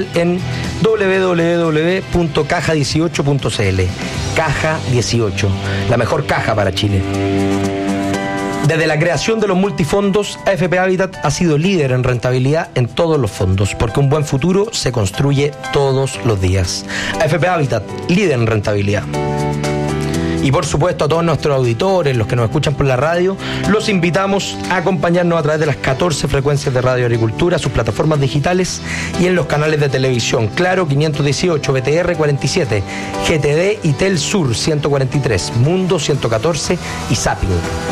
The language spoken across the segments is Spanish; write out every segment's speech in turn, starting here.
en www.caja18.cl. Caja 18, la mejor caja para Chile. Desde la creación de los multifondos, AFP Habitat ha sido líder en rentabilidad en todos los fondos, porque un buen futuro se construye todos los días. AFP Habitat, líder en rentabilidad. Y por supuesto a todos nuestros auditores, los que nos escuchan por la radio, los invitamos a acompañarnos a través de las 14 frecuencias de Radio Agricultura, sus plataformas digitales y en los canales de televisión. Claro 518, BTR 47, GTD y Telsur 143, Mundo 114 y Zapping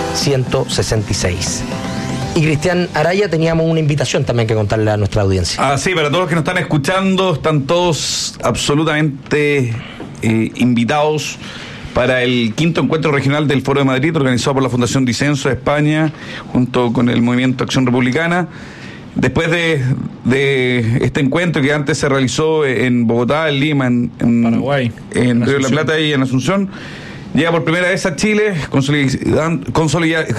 166. Y Cristian Araya, teníamos una invitación también que contarle a nuestra audiencia. Sí, para todos los que nos están escuchando, están todos absolutamente invitados para el 5º encuentro regional del Foro de Madrid, organizado por la Fundación Disenso de España, junto con el Movimiento Acción Republicana. Después de este encuentro que antes se realizó en Bogotá, en Lima, en Paraguay, en Río de la Plata y en Asunción, llega por primera vez a Chile, consolidándose.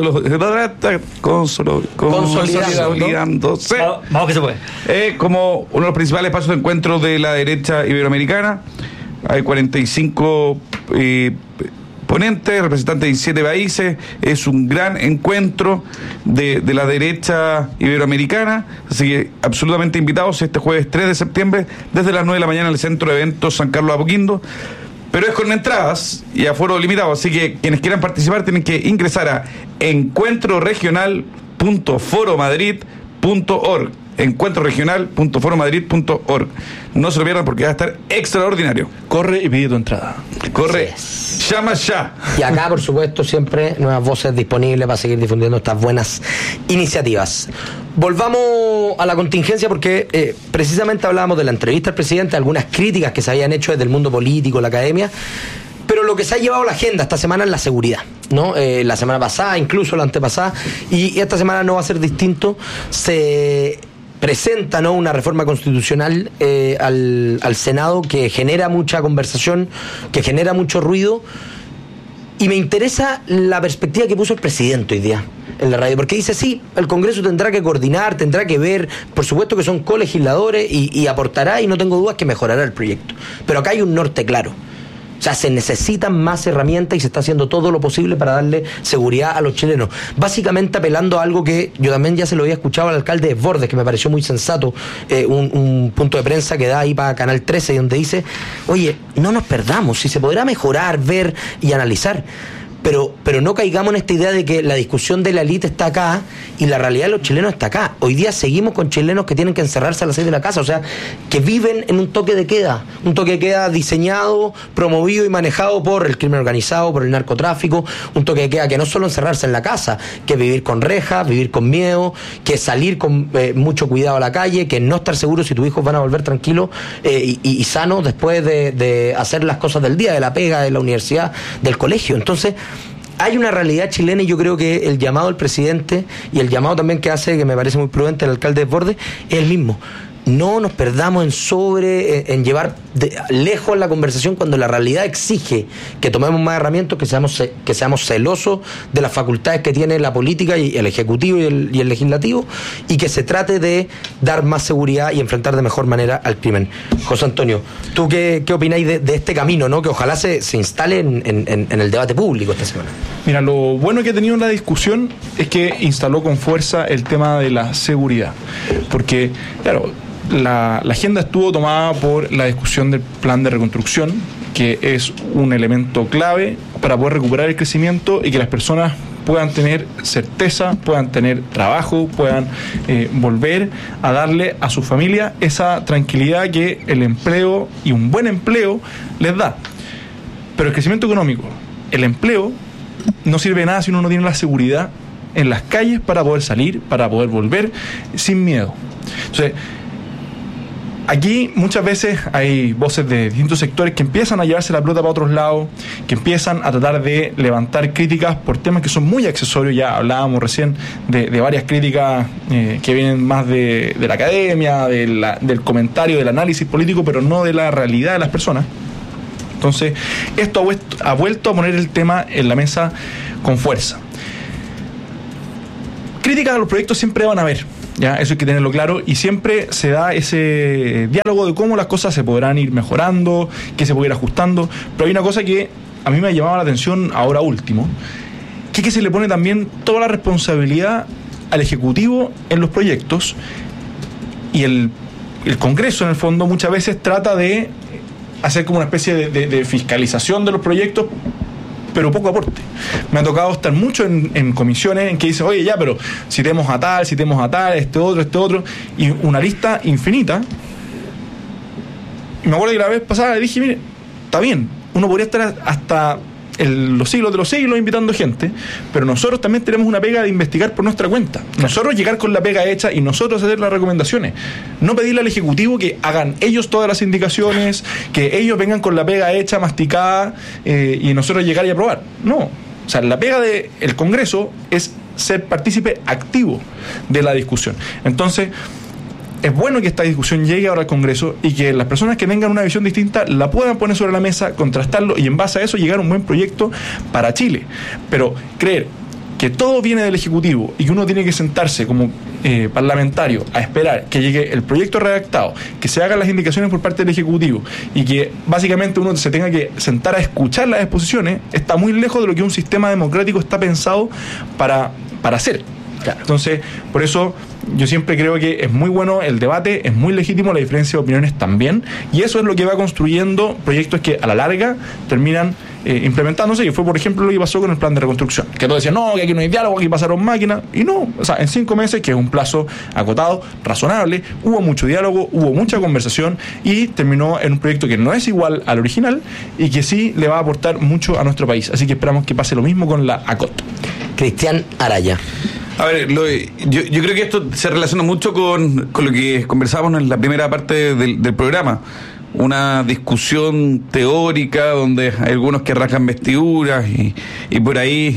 Vamos que se puede. Como uno de los principales pasos de encuentro de la derecha iberoamericana. Hay 45 ponentes, representantes de 17 países. Es un gran encuentro de la derecha iberoamericana. Así que absolutamente invitados este jueves 3 de septiembre, desde las 9 de la mañana en el Centro de Eventos San Carlos Apoquindo. Pero es con entradas y aforo limitado, así que quienes quieran participar tienen que ingresar a encuentroregional.foromadrid.org. encuentroregional.foromadrid.org. No se lo pierdan porque va a estar extraordinario. Corre y pide tu entrada. Corre, llama ya. Y acá, por supuesto, siempre nuevas voces disponibles para seguir difundiendo estas buenas iniciativas. Volvamos a la contingencia porque precisamente hablábamos de la entrevista al presidente, algunas críticas que se habían hecho desde el mundo político, la academia. Pero lo que se ha llevado la agenda esta semana es la seguridad, ¿no? La semana pasada, incluso la antepasada, y esta semana no va a ser distinto. Se presenta, ¿no?, una reforma constitucional al Senado que genera mucha conversación, que genera mucho ruido, y me interesa la perspectiva que puso el presidente hoy día en la radio, porque dice, sí, el Congreso tendrá que coordinar, tendrá que ver, por supuesto que son colegisladores y aportará, y no tengo dudas que mejorará el proyecto, pero acá hay un norte claro. O sea, se necesitan más herramientas y se está haciendo todo lo posible para darle seguridad a los chilenos. Básicamente apelando a algo que yo también ya se lo había escuchado al alcalde de Desbordes, que me pareció muy sensato, un punto de prensa que da ahí para Canal 13, donde dice, oye, no nos perdamos, si se podrá mejorar, ver y analizar. Pero no caigamos en esta idea de que la discusión de la élite está acá y la realidad de los chilenos está acá. Hoy día seguimos con chilenos que tienen que encerrarse a las 6 de la casa, o sea, que viven en un toque de queda diseñado, promovido y manejado por el crimen organizado, por el narcotráfico, un toque de queda que no solo encerrarse en la casa, que vivir con rejas, vivir con miedo, que salir con mucho cuidado a la calle, que no estar seguro si tus hijos van a volver tranquilos y sanos después de hacer las cosas del día, de la pega, de la universidad, del colegio. Entonces, hay una realidad chilena y yo creo que el llamado del presidente y el llamado también que hace, que me parece muy prudente, el alcalde de Desbordes, es el mismo. No nos perdamos en llevar lejos la conversación cuando la realidad exige que tomemos más herramientas, que seamos celosos de las facultades que tiene la política y el ejecutivo y el legislativo, y que se trate de dar más seguridad y enfrentar de mejor manera al crimen. José Antonio, ¿tú qué opináis de este camino, ¿no?, que ojalá se instale en el debate público esta semana? Mira, lo bueno que ha tenido en la discusión es que instaló con fuerza el tema de la seguridad, porque, claro, la agenda estuvo tomada por la discusión del plan de reconstrucción, que es un elemento clave para poder recuperar el crecimiento y que las personas puedan tener certeza, puedan tener trabajo, puedan volver a darle a su familia esa tranquilidad que el empleo y un buen empleo les da. Pero el crecimiento económico, el empleo, no sirve de nada si uno no tiene la seguridad en las calles para poder salir, para poder volver sin miedo. Entonces, aquí muchas veces hay voces de distintos sectores que empiezan a llevarse la pelota para otros lados, que empiezan a tratar de levantar críticas por temas que son muy accesorios. Ya hablábamos recién de varias críticas que vienen más de la academia, del comentario, del análisis político, pero no de la realidad de las personas. Entonces, esto ha vuelto a poner el tema en la mesa con fuerza. Críticas a los proyectos siempre van a haber. ¿ya? Eso hay que tenerlo claro, y siempre se da ese diálogo de cómo las cosas se podrán ir mejorando, qué se puede ir ajustando. Pero hay una cosa que a mí me ha llamado la atención ahora último, que se le pone también toda la responsabilidad al Ejecutivo en los proyectos, y el Congreso en el fondo muchas veces trata de hacer como una especie de fiscalización de los proyectos, pero poco aporte. Me ha tocado estar mucho en comisiones en que dicen, oye, ya, pero citemos a tal, este otro, y una lista infinita. Y me acuerdo que la vez pasada le dije, mire, está bien, uno podría estar hasta los siglos de los siglos invitando gente, pero nosotros también tenemos una pega de investigar por nuestra cuenta. Nosotros llegar con la pega hecha y nosotros hacer las recomendaciones. No pedirle al Ejecutivo que hagan ellos todas las indicaciones, que ellos vengan con la pega hecha, masticada, y nosotros llegar y aprobar. No. O sea, la pega del Congreso es ser partícipe activo de la discusión. Entonces, es bueno que esta discusión llegue ahora al Congreso y que las personas que tengan una visión distinta la puedan poner sobre la mesa, contrastarlo y en base a eso llegar a un buen proyecto para Chile. Pero creer que todo viene del Ejecutivo y que uno tiene que sentarse como parlamentario a esperar que llegue el proyecto redactado, que se hagan las indicaciones por parte del Ejecutivo y que básicamente uno se tenga que sentar a escuchar las exposiciones, está muy lejos de lo que un sistema democrático está pensado para hacer. Claro. Entonces, por eso yo siempre creo que es muy bueno el debate, es muy legítimo la diferencia de opiniones también, y eso es lo que va construyendo proyectos que a la larga terminan implementándose, que fue por ejemplo lo que pasó con el plan de reconstrucción, que todos decían, no, que aquí no hay diálogo, aquí pasaron máquinas, y no, o sea, en 5 meses, que es un plazo acotado, razonable, hubo mucho diálogo, hubo mucha conversación, y terminó en un proyecto que no es igual al original, y que sí le va a aportar mucho a nuestro país, así que esperamos que pase lo mismo con la ACOT. Cristian Araya. A ver, yo creo que esto se relaciona mucho con lo que conversábamos en la primera parte del programa. Una discusión teórica donde hay algunos que rasgan vestiduras y por ahí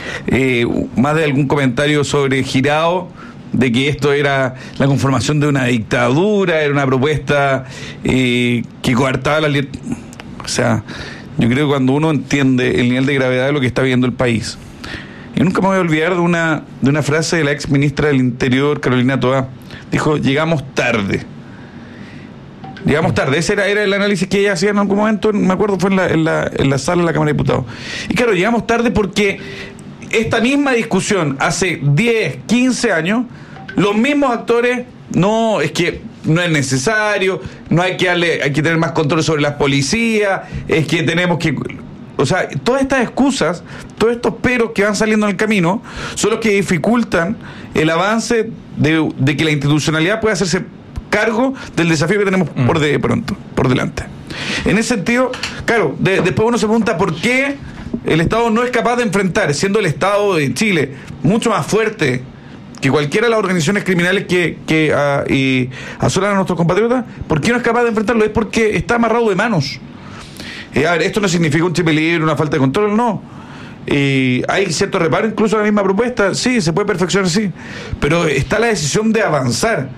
más de algún comentario sobre girado de que esto era la conformación de una dictadura, era una propuesta que coartaba la libertad. O sea, yo creo que cuando uno entiende el nivel de gravedad de lo que está viviendo el país. Y nunca me voy a olvidar de una frase de la ex ministra del Interior, Carolina Toá. Dijo, llegamos tarde. Llegamos tarde. Ese era el análisis que ella hacía en algún momento, me acuerdo, fue en la sala de la Cámara de Diputados. Y claro, llegamos tarde porque esta misma discusión hace 10, 15 años, los mismos actores, no, es que no es necesario, no hay que tener más control sobre las policías, es que tenemos que... O sea, todas estas excusas, todos estos peros que van saliendo en el camino, son los que dificultan el avance de que la institucionalidad pueda hacerse cargo del desafío que tenemos por delante. En ese sentido, claro, después uno se pregunta por qué el Estado no es capaz de enfrentar, siendo el Estado de Chile mucho más fuerte que cualquiera de las organizaciones criminales que asolan a nuestros compatriotas, ¿por qué no es capaz de enfrentarlo? Es porque está amarrado de manos. A ver, esto no significa un chip libre, una falta de control, no. Hay cierto reparo incluso en la misma propuesta, sí, se puede perfeccionar, sí, pero está la decisión de avanzar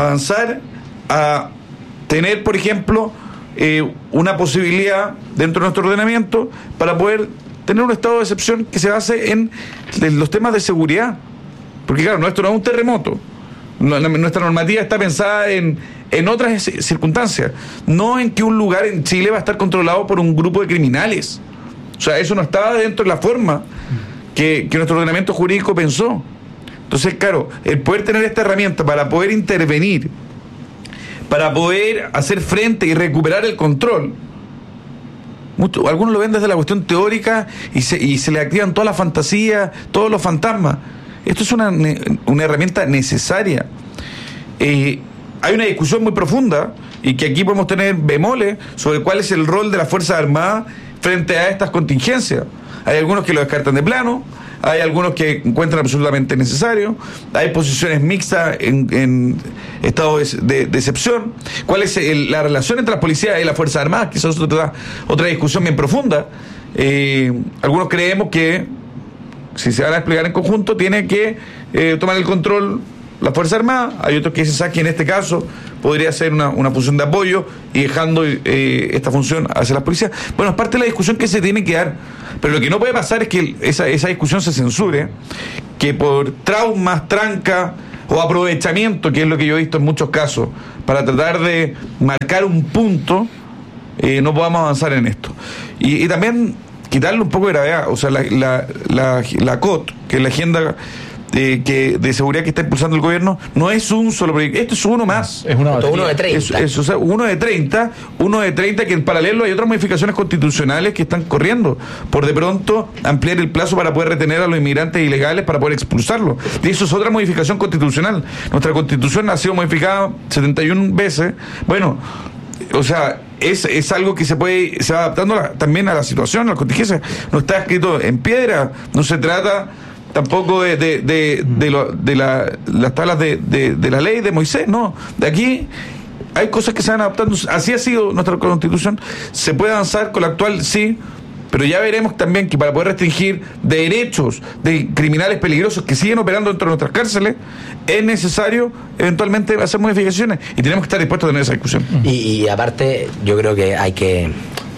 a tener, por ejemplo, una posibilidad dentro de nuestro ordenamiento para poder tener un estado de excepción que se base en los temas de seguridad, porque claro, nuestro no es un terremoto, nuestra normativa está pensada en otras circunstancias, no en que un lugar en Chile va a estar controlado por un grupo de criminales. O sea, eso no estaba dentro de la forma que nuestro ordenamiento jurídico pensó. Entonces, claro, el poder tener esta herramienta para poder intervenir, para poder hacer frente y recuperar el control, algunos lo ven desde la cuestión teórica y se le activan todas las fantasías, todos los fantasmas. Esto es una herramienta necesaria. Hay una discusión muy profunda y que aquí podemos tener bemoles sobre cuál es el rol de las Fuerzas Armadas frente a estas contingencias. Hay algunos que lo descartan de plano, hay algunos que encuentran absolutamente necesario, hay posiciones mixtas en estado de excepción. ¿Cuál es la relación entre las policías y las Fuerzas Armadas? Quizás otra discusión bien profunda. Algunos creemos que si se van a desplegar en conjunto tiene que tomar el control la Fuerza Armada. Hay otros que dicen que en este caso podría ser una función de apoyo y dejando esta función hacia las policías. Bueno, es parte de la discusión que se tiene que dar, pero lo que no puede pasar es que esa discusión se censure, que por traumas, trancas, o aprovechamiento, que es lo que yo he visto en muchos casos, para tratar de marcar un punto, no podamos avanzar en esto. Y también quitarle un poco de gravedad. O sea, la COT, que es la agenda de seguridad que está impulsando el gobierno, no es un solo proyecto, esto es uno más. Es uno de 30. O sea, uno de 30, que en paralelo hay otras modificaciones constitucionales que están corriendo, por de pronto ampliar el plazo para poder retener a los inmigrantes ilegales, para poder expulsarlos. Y eso es otra modificación constitucional. Nuestra constitución ha sido modificada 71 veces. Bueno, o sea, es algo que se va adaptando también a la situación, a la contingencia. No está escrito en piedra, no se trata tampoco de las tablas de la ley de Moisés, no. De aquí hay cosas que se van adaptando. Así ha sido nuestra constitución. Se puede avanzar con la actual, sí, pero ya veremos también que para poder restringir derechos de criminales peligrosos que siguen operando dentro de nuestras cárceles, es necesario eventualmente hacer modificaciones, y tenemos que estar dispuestos a tener esa discusión. Y aparte, yo creo que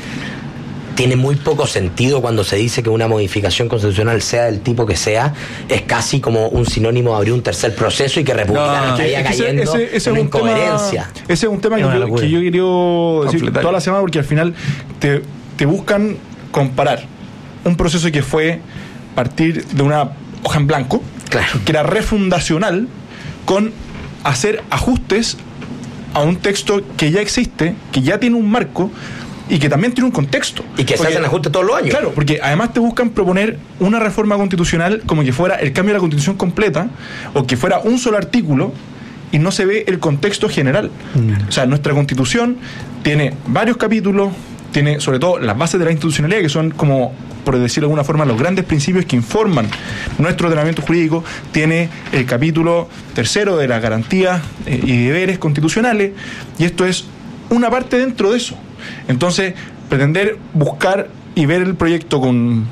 tiene muy poco sentido cuando se dice que una modificación constitucional, sea del tipo que sea, es casi como un sinónimo de abrir un tercer proceso y que Republicano estaría cayendo en una incoherencia. Ese es un tema que yo quiero decir toda la semana, porque al final te buscan comparar un proceso que fue partir de una hoja en blanco, claro, que era refundacional, con hacer ajustes a un texto que ya existe, que ya tiene un marco y que también tiene un contexto. Y que se hacen ajustes todos los años. Claro, porque además te buscan proponer una reforma constitucional como que fuera el cambio de la constitución completa, o que fuera un solo artículo, y no se ve el contexto general. O sea, nuestra constitución tiene varios capítulos, tiene sobre todo las bases de la institucionalidad, que son, como por decirlo de alguna forma, los grandes principios que informan nuestro ordenamiento jurídico. Tiene el capítulo 3 de las garantías y deberes constitucionales, y esto es una parte dentro de eso. Entonces, pretender buscar y ver el proyecto con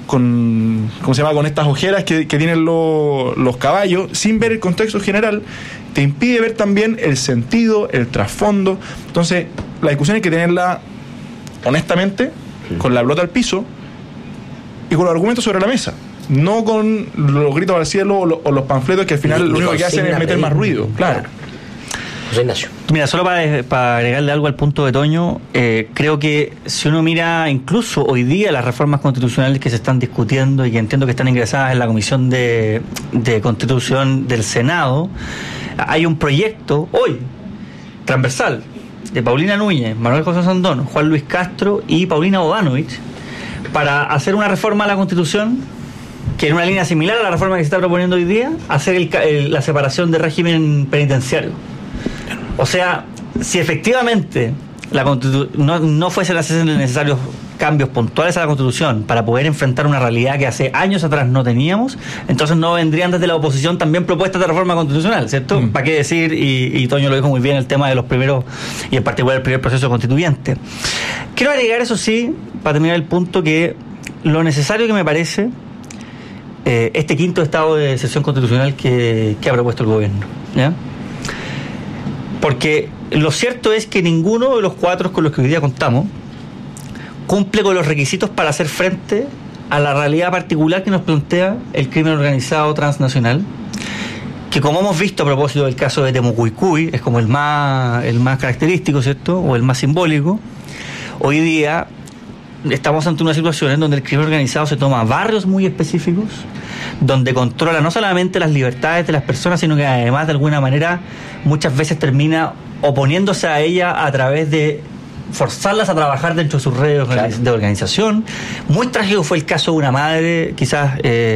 ¿cómo se llama?, con estas ojeras que tienen los caballos, sin ver el contexto general, te impide ver también el sentido, el trasfondo. Entonces, la discusión hay que tenerla honestamente, con la pelota al piso y con los argumentos sobre la mesa, no con los gritos al cielo o los panfletos que al final lo único que hacen es meter más ruido. Claro. José Ignacio. Mira, solo para agregarle algo al punto de Toño, creo que si uno mira incluso hoy día las reformas constitucionales que se están discutiendo y que entiendo que están ingresadas en la Comisión de Constitución del Senado, hay un proyecto hoy transversal de Paulina Núñez, Manuel José Sandón, Juan Luis Castro y Paulina Bodanovich, para hacer una reforma a la Constitución que, en una línea similar a la reforma que se está proponiendo hoy día, hacer la separación de régimen penitenciario. O sea, si efectivamente no fuesen necesarios cambios puntuales a la Constitución para poder enfrentar una realidad que hace años atrás no teníamos, entonces no vendrían desde la oposición también propuestas de reforma constitucional, ¿cierto? ¿Para qué decir? Y Toño lo dijo muy bien, el tema de los primeros, y en particular el primer proceso constituyente. Quiero agregar, eso sí, para terminar el punto, que lo necesario que me parece este quinto estado de excepción constitucional que ha propuesto el gobierno, ¿ya? Porque lo cierto es que ninguno de los cuatro con los que hoy día contamos cumple con los requisitos para hacer frente a la realidad particular que nos plantea el crimen organizado transnacional, que, como hemos visto a propósito del caso de Temucuicui, es como el más característico, ¿cierto?, o el más simbólico. Hoy día estamos ante una situación en donde el crimen organizado se toma barrios muy específicos, donde controla no solamente las libertades de las personas, sino que además, de alguna manera, muchas veces termina oponiéndose a ella a través de forzarlas a trabajar dentro de sus redes de organización. Muy trágico fue el caso de una madre, quizás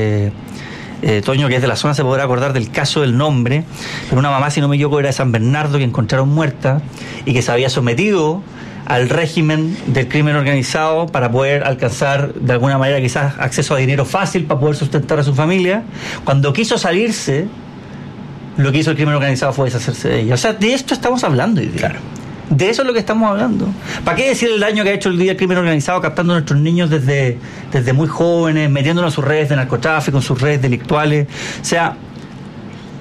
Toño, que es de la zona, se podrá acordar del caso del nombre, pero una mamá, si no me equivoco, era de San Bernardo, que encontraron muerta y que se había sometido al régimen del crimen organizado para poder alcanzar de alguna manera quizás acceso a dinero fácil para poder sustentar a su familia. Cuando quiso salirse, lo que hizo el crimen organizado fue deshacerse de ella. O sea, de esto estamos hablando hoy día. Claro. De eso es lo que estamos hablando. ¿Para qué decir el daño que ha hecho el día el crimen organizado, captando a nuestros niños desde muy jóvenes, metiéndonos en sus redes de narcotráfico, en sus redes delictuales? O sea,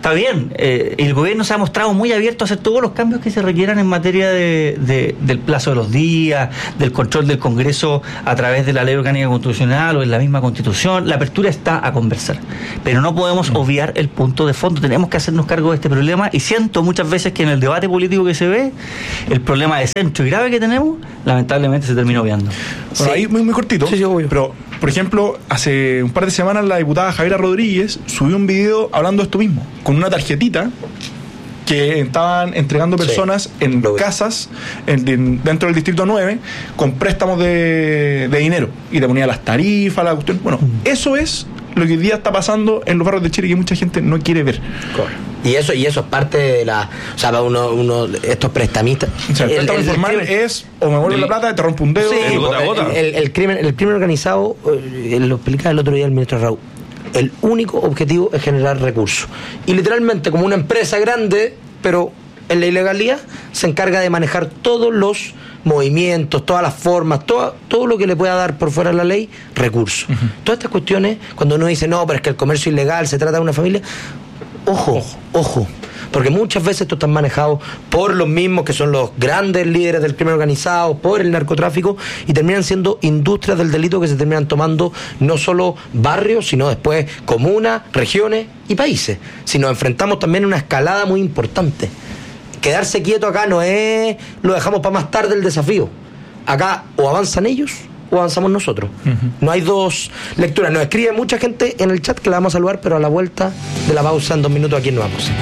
está bien. El gobierno se ha mostrado muy abierto a hacer todos los cambios que se requieran en materia del plazo de los días, del control del Congreso a través de la ley orgánica constitucional o en la misma Constitución. La apertura está a conversar, pero no podemos obviar el punto de fondo. Tenemos que hacernos cargo de este problema, y siento muchas veces que en el debate político que se ve, el problema de centro y grave que tenemos, lamentablemente se termina obviando. Bueno, ahí muy cortito, sí, obvio. Pero, por ejemplo, hace un par de semanas la diputada Javiera Rodríguez subió un video hablando de esto mismo, con una tarjetita que estaban entregando personas en casas dentro del Distrito 9 con préstamos de dinero, y te ponía las tarifas, la cuestión. Bueno, eso es lo que hoy día está pasando en los barrios de Chile, que mucha gente no quiere ver. Y eso es parte de la... O sea, uno estos prestamistas... O sea, el préstamo informal es, o me vuelve la plata, te rompo un dedo... Sí, el crimen organizado, lo explicaba el otro día el ministro Raúl, el único objetivo es generar recursos. Y literalmente, como una empresa grande, pero en la ilegalidad, se encarga de manejar todos los movimientos, todas las formas, todo lo que le pueda dar por fuera de la ley, recursos. Todas estas cuestiones, cuando uno dice, no, pero es que el comercio ilegal se trata de una familia, ojo, porque muchas veces esto está manejado por los mismos que son los grandes líderes del crimen organizado, por el narcotráfico, y terminan siendo industrias del delito que se terminan tomando no solo barrios, sino después comunas, regiones y países. Si nos enfrentamos también a una escalada muy importante. Quedarse quieto acá no es lo dejamos para más tarde el desafío. Acá o avanzan ellos o avanzamos nosotros. No hay dos lecturas. Nos escribe mucha gente en el chat que la vamos a saludar, pero a la vuelta de la pausa en 2 minutos aquí nos vamos.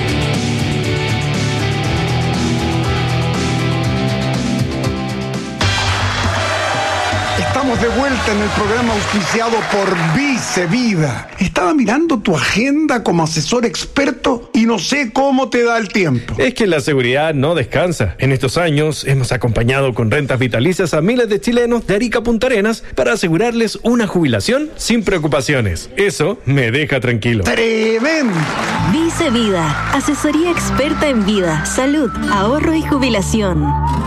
Estamos de vuelta en el programa auspiciado por Vice Vida. Estaba mirando tu agenda como asesor experto y no sé cómo te da el tiempo. Es que la seguridad no descansa. En estos años hemos acompañado con rentas vitalicias a miles de chilenos de Arica a Punta Arenas para asegurarles una jubilación sin preocupaciones. Eso me deja tranquilo. ¡Tremendo! Vice Vida, asesoría experta en vida, salud, ahorro y jubilación.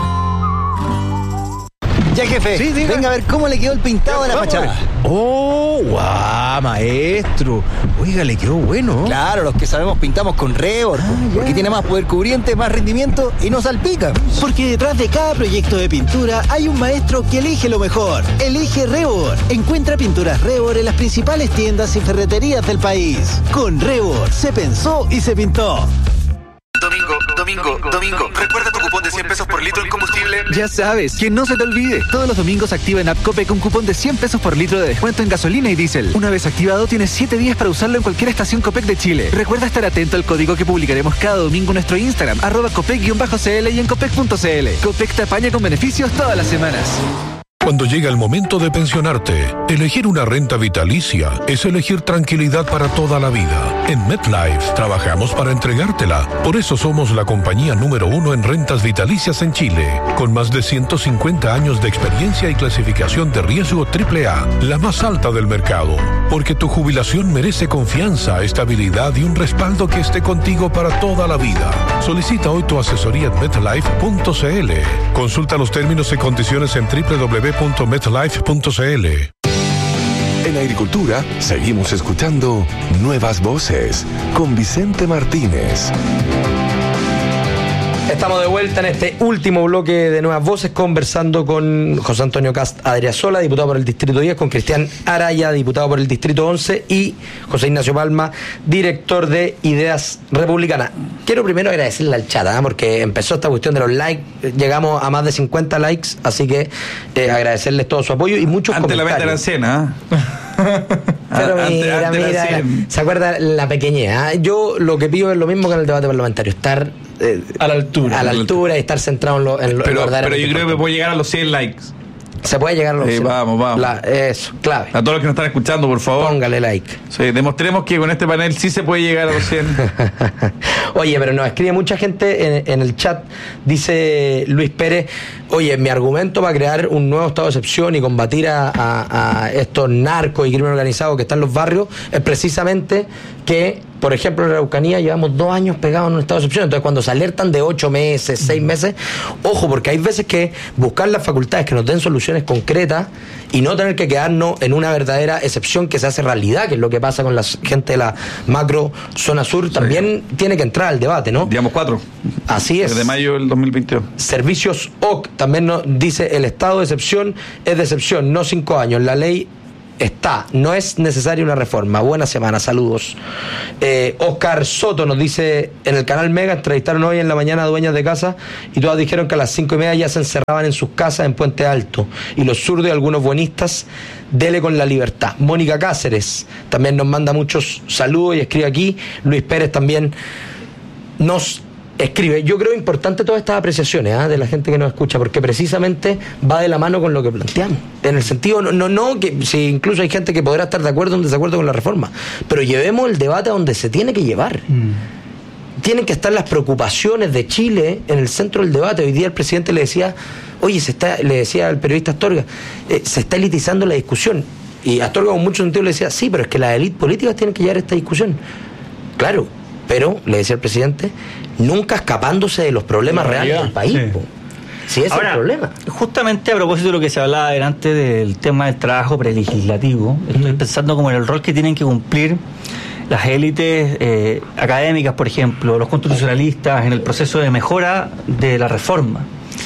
Ya, jefe, sí, venga a ver cómo le quedó el pintado de la fachada. ¡Oh, guau, maestro! Oiga, le quedó bueno. Claro, los que sabemos pintamos con Rebord, porque tiene más poder cubriente, más rendimiento y no salpica. Porque detrás de cada proyecto de pintura hay un maestro que elige lo mejor. Elige Rebord. Encuentra pinturas Rebord en las principales tiendas y ferreterías del país. Con Rebord se pensó y se pintó. Domingo, recuerda tu cupón de 100 pesos por litro en combustible. Ya sabes, que no se te olvide. Todos los domingos activa en App Copec un cupón de 100 pesos por litro de descuento en gasolina y diésel. Una vez activado, tienes 7 días para usarlo en cualquier estación Copec de Chile. Recuerda estar atento al código que publicaremos cada domingo en nuestro Instagram, @Copec_CL y en Copec.cl. Copec te apaña con beneficios todas las semanas. Cuando llega el momento de pensionarte, elegir una renta vitalicia es elegir tranquilidad para toda la vida. En MetLife trabajamos para entregártela. Por eso somos la compañía número 1 en rentas vitalicias en Chile, con más de 150 años de experiencia y clasificación de riesgo AAA, la más alta del mercado. Porque tu jubilación merece confianza, estabilidad y un respaldo que esté contigo para toda la vida. Solicita hoy tu asesoría en MetLife.cl. Consulta los términos y condiciones en www.metlife.cl. En Agricultura seguimos escuchando Nuevas Voces con Vicente Martínez. Estamos de vuelta en este último bloque de Nuevas Voces, conversando con José Antonio Cast Adriasola, diputado por el Distrito 10, con Cristian Araya, diputado por el Distrito 11, y José Ignacio Palma, director de Ideas Republicanas. Quiero primero agradecerle al chat, porque empezó esta cuestión de los likes, llegamos a más de 50 likes, así que agradecerles todo su apoyo y muchos antes comentarios. La venta de la cena, Pero mira, ¿se acuerda la pequeñez? Yo lo que pido es lo mismo que en el debate parlamentario, estar a la altura y estar centrado en lo pero yo creo que puedo llegar a los 100 likes. Se puede llegar a los 100. Vamos. Eso, clave. A todos los que nos están escuchando, por favor, póngale like. Sí, demostremos que con este panel sí se puede llegar a los 100. Oye, pero nos escribe mucha gente en el chat. Dice Luis Pérez: oye, mi argumento para crear un nuevo estado de excepción y combatir a estos narcos y crimen organizado que están en los barrios es precisamente que, por ejemplo, en la Araucanía llevamos 2 años pegados en un estado de excepción. Entonces, cuando se alertan de 8 meses, 6 meses, ojo, porque hay veces que buscar las facultades que nos den soluciones concretas y no tener que quedarnos en una verdadera excepción que se hace realidad, que es lo que pasa con la gente de la macro zona sur, también tiene que entrar al debate, ¿no? Digamos 4. Así es. Desde mayo del 2022. Servicios OC también nos dice: el estado de excepción es de excepción, no 5 años. La ley está, no es necesaria una reforma. Buena semana, saludos. Oscar Soto nos dice: en el canal Mega entrevistaron hoy en la mañana a dueñas de casa y todas dijeron que a las 5:30 ya se encerraban en sus casas en Puente Alto, y los zurdos y algunos buenistas, dele con la libertad. Mónica Cáceres también nos manda muchos saludos y escribe aquí. Luis Pérez también nos escribe. Yo creo importante todas estas apreciaciones de la gente que nos escucha, porque precisamente va de la mano con lo que planteamos, en el sentido, no que si incluso hay gente que podrá estar de acuerdo o en desacuerdo con la reforma, pero llevemos el debate a donde se tiene que llevar. Tienen que estar las preocupaciones de Chile en el centro del debate. Hoy día el presidente le decía, oye, le decía al periodista Astorga, se está elitizando la discusión, y Astorga con mucho sentido le decía, sí, pero es que las élites políticas tienen que llevar esta discusión. Claro, pero, le decía el presidente, nunca escapándose de los problemas reales del país. Sí, ese es el problema. Justamente a propósito de lo que se hablaba delante del tema del trabajo prelegislativo, estoy pensando como en el rol que tienen que cumplir las élites académicas, por ejemplo, los constitucionalistas, en el proceso de mejora de la reforma.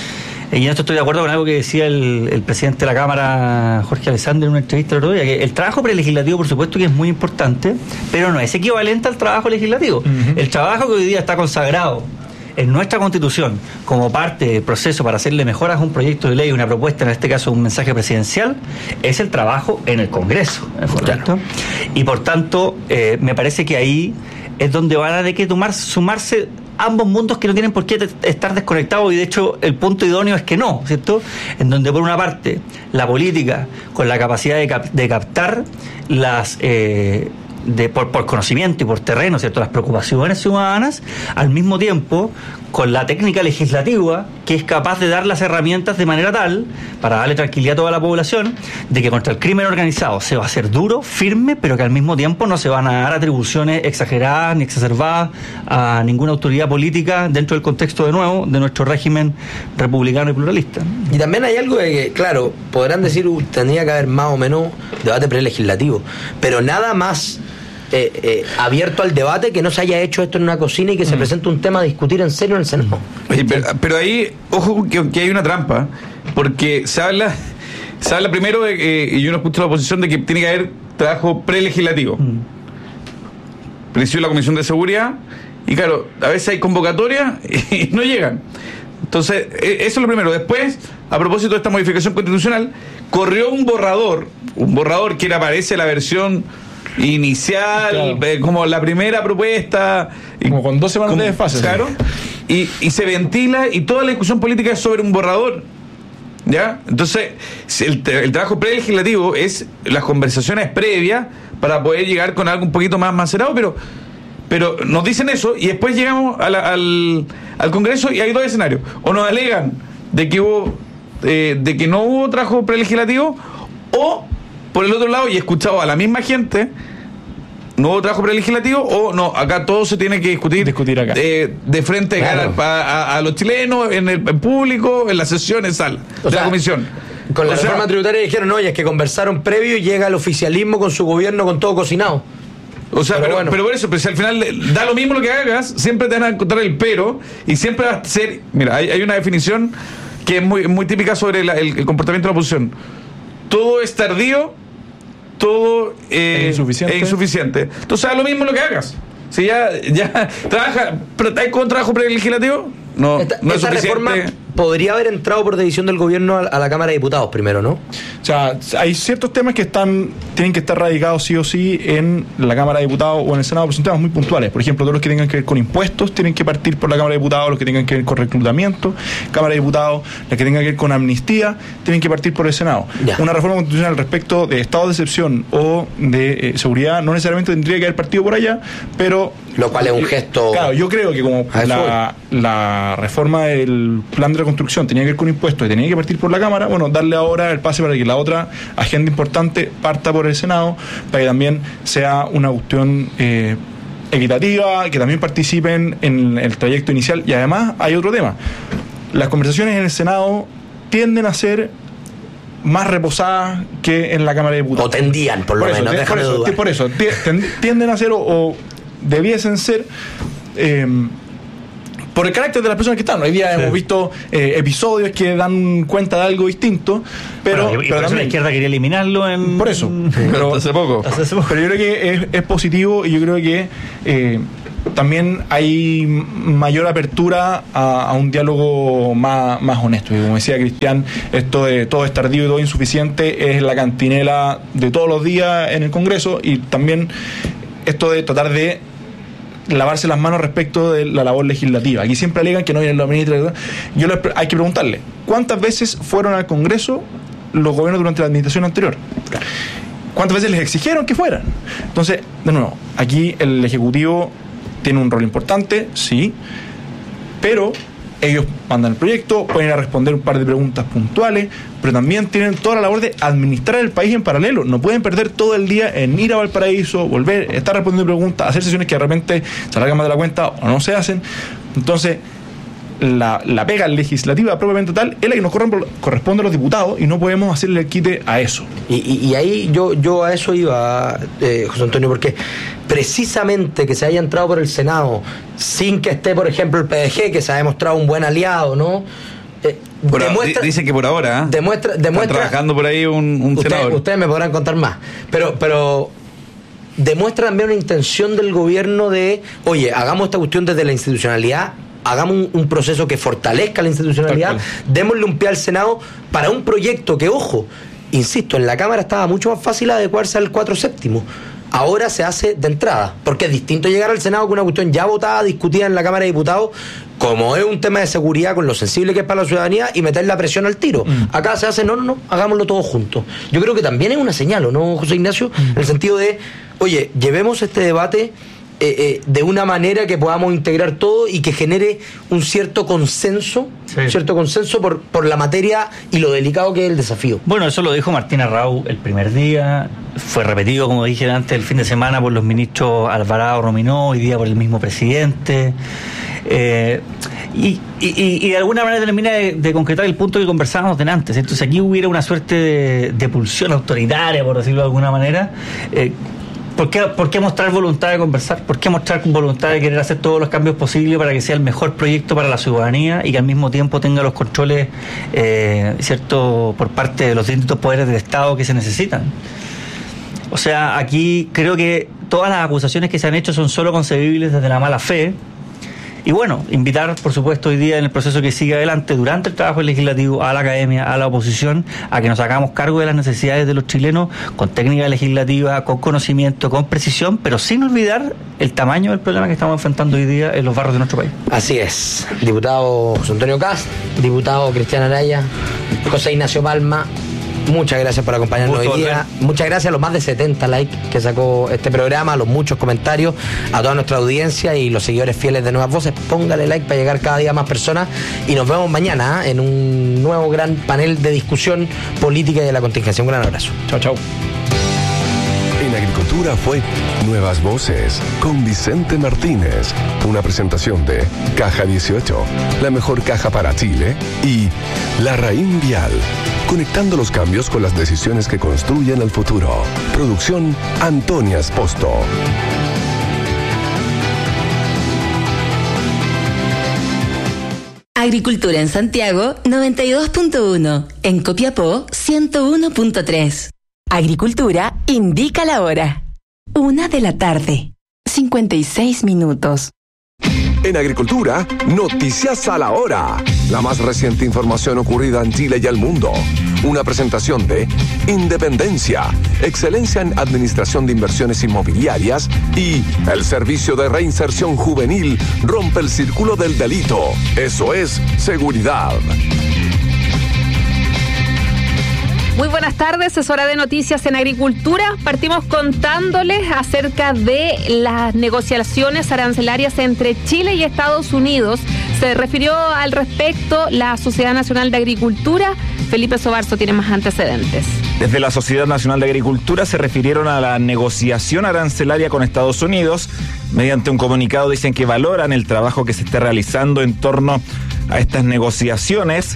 Y en esto estoy de acuerdo con algo que decía el presidente de la Cámara, Jorge Alessandri, en una entrevista el otro día, que el trabajo prelegislativo, por supuesto, que es muy importante, pero no es equivalente al trabajo legislativo. El trabajo que hoy día está consagrado en nuestra Constitución como parte del proceso para hacerle mejoras a un proyecto de ley, una propuesta, en este caso un mensaje presidencial, es el trabajo en el Congreso, ¿correcto? Y por tanto, me parece que ahí es donde van a tener que sumarse ambos mundos, que no tienen por qué estar desconectados, y de hecho el punto idóneo es que no, ¿cierto? En donde por una parte la política, con la capacidad de captar las por conocimiento y por terreno, ¿cierto?, las preocupaciones ciudadanas, al mismo tiempo con la técnica legislativa, que es capaz de dar las herramientas de manera tal, para darle tranquilidad a toda la población, de que contra el crimen organizado se va a hacer duro, firme, pero que al mismo tiempo no se van a dar atribuciones exageradas ni exacerbadas a ninguna autoridad política dentro del contexto, de nuevo, de nuestro régimen republicano y pluralista. Y también hay algo de que, claro, podrán decir, tendría que haber más o menos debate prelegislativo, pero nada más abierto al debate que no se haya hecho esto en una cocina y que se presente un tema a discutir en serio en el Senado. Oye, pero ahí, ojo, que hay una trampa, porque se habla primero de, y uno escucha la oposición, de que tiene que haber trabajo prelegislativo. Presidió la Comisión de Seguridad, y claro, a veces hay convocatorias y no llegan. Entonces, eso es lo primero. Después, a propósito de esta modificación constitucional, corrió un borrador que aparece la versión inicial, claro, como la primera propuesta, como con 2 semanas de desfase, claro, y se ventila, y toda la discusión política es sobre un borrador, ¿ya? Entonces el trabajo prelegislativo es las conversaciones previas para poder llegar con algo un poquito más macerado, pero nos dicen eso, y después llegamos al Congreso y hay 2 escenarios: o nos alegan de que no hubo trabajo prelegislativo, o por el otro lado, y he escuchado a la misma gente, no hubo trabajo prelegislativo, o no, acá todo se tiene que discutir acá, de frente, claro, a los chilenos, en público, en las sesiones, sala de la comisión. Con la reforma tributaria dijeron, no, y es que conversaron previo y llega el oficialismo con su gobierno con todo cocinado. O sea, pero por eso, pero si al final da lo mismo lo que hagas, siempre te van a encontrar el pero, y siempre va a ser. Mira, hay una definición que es muy típica sobre el comportamiento de la oposición: todo es tardío, todo es insuficiente. Entonces, da lo mismo lo que hagas. Si ya trabaja, pero ¿hay con trabajo prelegislativo? No, no es suficiente. Reforma podría haber entrado por decisión del gobierno a la Cámara de Diputados primero, ¿no? O sea, hay ciertos temas que tienen que estar radicados sí o sí en la Cámara de Diputados o en el Senado, pero son temas muy puntuales. Por ejemplo, todos los que tengan que ver con impuestos tienen que partir por la Cámara de Diputados, los que tengan que ver con reclutamiento, Cámara de Diputados, los que tengan que ver con amnistía, tienen que partir por el Senado. Ya. Una reforma constitucional respecto de estado de excepción o de seguridad no necesariamente tendría que haber partido por allá, pero... Lo cual es un gesto... Claro, yo creo que como la reforma del plan de reconstrucción tenía que ver con impuestos y tenía que partir por la Cámara, bueno, darle ahora el pase para que la otra agenda importante parta por el Senado, para que también sea una cuestión equitativa, que también participen en el trayecto inicial. Y además hay otro tema: las conversaciones en el Senado tienden a ser más reposadas que en la Cámara de Diputados. O tendían, por lo menos, déjame dudar. Por eso, tienden a ser o debiesen ser... por el carácter de las personas que están. Hoy día hemos visto episodios que dan cuenta de algo distinto, pero, bueno, y por eso la izquierda quería eliminarlo por eso. Pero, hace poco. Pero yo creo que es positivo, y yo creo que también hay mayor apertura a un diálogo más honesto. Y como decía Cristian, esto de todo es tardío y todo insuficiente es la cantinela de todos los días en el Congreso, y también esto de tratar de lavarse las manos respecto de la labor legislativa. Aquí siempre alegan que no vienen los ministros. Hay que preguntarle, ¿cuántas veces fueron al Congreso los gobiernos durante la administración anterior? ¿Cuántas veces les exigieron que fueran? Entonces, de nuevo, aquí el Ejecutivo tiene un rol importante, sí, pero ellos mandan el proyecto, pueden ir a responder un par de preguntas puntuales, pero también tienen toda la labor de administrar el país en paralelo. No pueden perder todo el día en ir a Valparaíso, volver, estar respondiendo preguntas, hacer sesiones que de repente se alargan más de la cuenta o no se hacen. Entonces, la pega legislativa propiamente tal es la que nos corresponde a los diputados, y no podemos hacerle el quite a eso. Y ahí yo a eso iba, José Antonio, porque precisamente que se haya entrado por el Senado sin que esté, por ejemplo, el PDG, que se ha demostrado un buen aliado, ¿no? Dicen que por ahora demuestra están trabajando por ahí un senador. Ustedes me podrán contar más, pero demuestra también una intención del gobierno de, oye, hagamos esta cuestión desde la institucionalidad, hagamos un proceso que fortalezca la institucionalidad, démosle un pie al Senado para un proyecto que, ojo, insisto, en la Cámara estaba mucho más fácil adecuarse al 4/7. Ahora se hace de entrada, porque es distinto llegar al Senado con una cuestión ya votada, discutida en la Cámara de Diputados, como es un tema de seguridad, con lo sensible que es para la ciudadanía, y meter la presión al tiro. Acá se hace, no, hagámoslo todos juntos. Yo creo que también es una señal, ¿o no, José Ignacio? En el sentido de, oye, llevemos este debate de una manera que podamos integrar todo y que genere un cierto consenso, por la materia y lo delicado que es el desafío. Bueno, eso lo dijo Martín Arrau el primer día, fue repetido, como dije antes, el fin de semana por los ministros Alvarado, Rominó, hoy día por el mismo presidente. Y de alguna manera termina de concretar el punto que conversábamos de antes. Entonces aquí hubiera una suerte de pulsión autoritaria, por decirlo de alguna manera. ¿Por qué mostrar voluntad de conversar? ¿Por qué mostrar voluntad de querer hacer todos los cambios posibles para que sea el mejor proyecto para la ciudadanía y que al mismo tiempo tenga los controles, cierto, por parte de los distintos poderes del Estado que se necesitan? O sea, aquí creo que todas las acusaciones que se han hecho son solo concebibles desde la mala fe. Y bueno, invitar, por supuesto, hoy día en el proceso que sigue adelante, durante el trabajo legislativo, a la academia, a la oposición, a que nos hagamos cargo de las necesidades de los chilenos con técnica legislativa, con conocimiento, con precisión, pero sin olvidar el tamaño del problema que estamos enfrentando hoy día en los barrios de nuestro país. Así es. Diputado José Antonio Kast, diputado Cristian Araya, José Ignacio Palma, muchas gracias por acompañarnos hoy día. Muchas gracias a los más de 70 likes que sacó este programa, a los muchos comentarios, a toda nuestra audiencia y los seguidores fieles de Nuevas Voces. Póngale like para llegar cada día a más personas y nos vemos mañana en un nuevo gran panel de discusión política y de la contingencia. Un gran abrazo. Chao. En Agricultura fue Nuevas Voces con Vicente Martínez, una presentación de Caja 18, la mejor caja para Chile, y Larraín Vial, conectando los cambios con las decisiones que construyen el futuro. Producción Antonia Esposto. Agricultura en Santiago 92.1, en Copiapó 101.3. Agricultura indica la hora. 1:00 p.m, 56 minutos. En Agricultura, noticias a la hora. La más reciente información ocurrida en Chile y el mundo. Una presentación de Independencia, excelencia en administración de inversiones inmobiliarias, y el Servicio de Reinserción Juvenil rompe el círculo del delito. Eso es seguridad. Muy buenas tardes, es hora de noticias en Agricultura. Partimos contándoles acerca de las negociaciones arancelarias entre Chile y Estados Unidos. Se refirió al respecto la Sociedad Nacional de Agricultura. Felipe Sobarzo tiene más antecedentes. Desde la Sociedad Nacional de Agricultura se refirieron a la negociación arancelaria con Estados Unidos. Mediante un comunicado dicen que valoran el trabajo que se está realizando en torno a estas negociaciones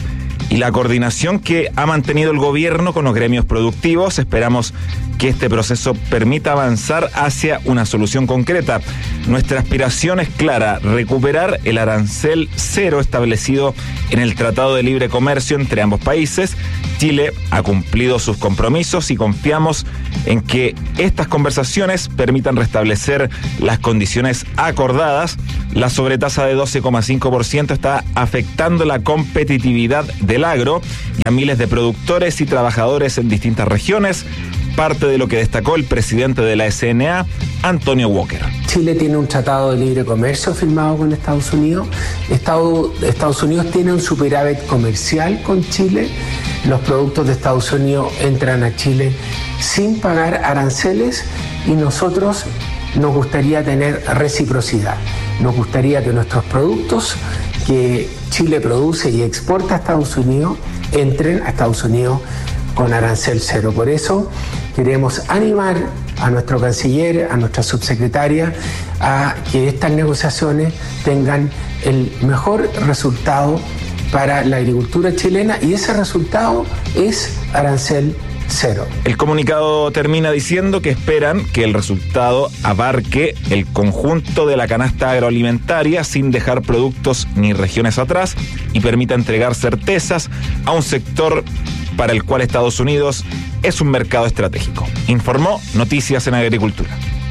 y la coordinación que ha mantenido el gobierno con los gremios productivos. Esperamos que este proceso permita avanzar hacia una solución concreta. Nuestra aspiración es clara: recuperar el arancel cero establecido en el Tratado de Libre Comercio entre ambos países. Chile ha cumplido sus compromisos y confiamos en que estas conversaciones permitan restablecer las condiciones acordadas. La sobretasa de 12,5% está afectando la competitividad del agro y a miles de productores y trabajadores en distintas regiones. Parte de lo que destacó el presidente de la SNA, Antonio Walker. Chile tiene un tratado de libre comercio firmado con Estados Unidos. Estados Unidos tiene un superávit comercial con Chile. Los productos de Estados Unidos entran a Chile sin pagar aranceles y nosotros nos gustaría tener reciprocidad. Nos gustaría que nuestros productos que Chile produce y exporta a Estados Unidos entren a Estados Unidos con arancel cero. Por eso queremos animar a nuestro canciller, a nuestra subsecretaria, a que estas negociaciones tengan el mejor resultado para la agricultura chilena, y ese resultado es arancel cero. El comunicado termina diciendo que esperan que el resultado abarque el conjunto de la canasta agroalimentaria sin dejar productos ni regiones atrás y permita entregar certezas a un sector para el cual Estados Unidos es un mercado estratégico. Informó Noticias en Agricultura.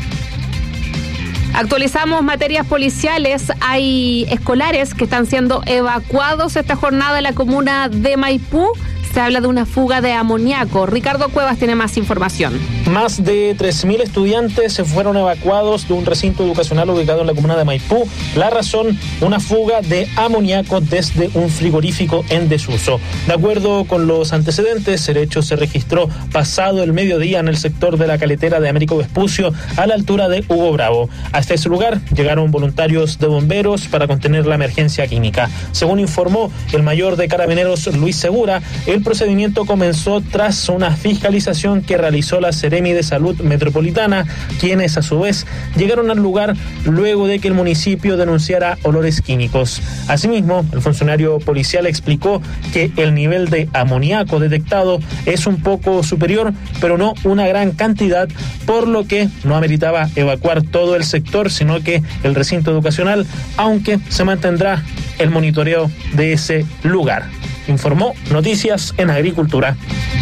Actualizamos materias policiales. Hay escolares que están siendo evacuados esta jornada en la comuna de Maipú. Se habla de una fuga de amoníaco. Ricardo Cuevas tiene más información. Más de 3.000 estudiantes se fueron evacuados de un recinto educacional ubicado en la comuna de Maipú. La razón, una fuga de amoníaco desde un frigorífico en desuso. De acuerdo con los antecedentes, el hecho se registró pasado el mediodía en el sector de la caletera de Américo Vespucio, a la altura de Hugo Bravo. Hasta ese lugar llegaron voluntarios de bomberos para contener la emergencia química. Según informó el mayor de Carabineros, Luis Segura, el procedimiento comenzó tras una fiscalización que realizó la Seremi de Salud Metropolitana, quienes a su vez llegaron al lugar luego de que el municipio denunciara olores químicos. Asimismo, el funcionario policial explicó que el nivel de amoníaco detectado es un poco superior, pero no una gran cantidad, por lo que no ameritaba evacuar todo el sector, sino que el recinto educacional, aunque se mantendrá el monitoreo de ese lugar. Informó Noticias en Agricultura.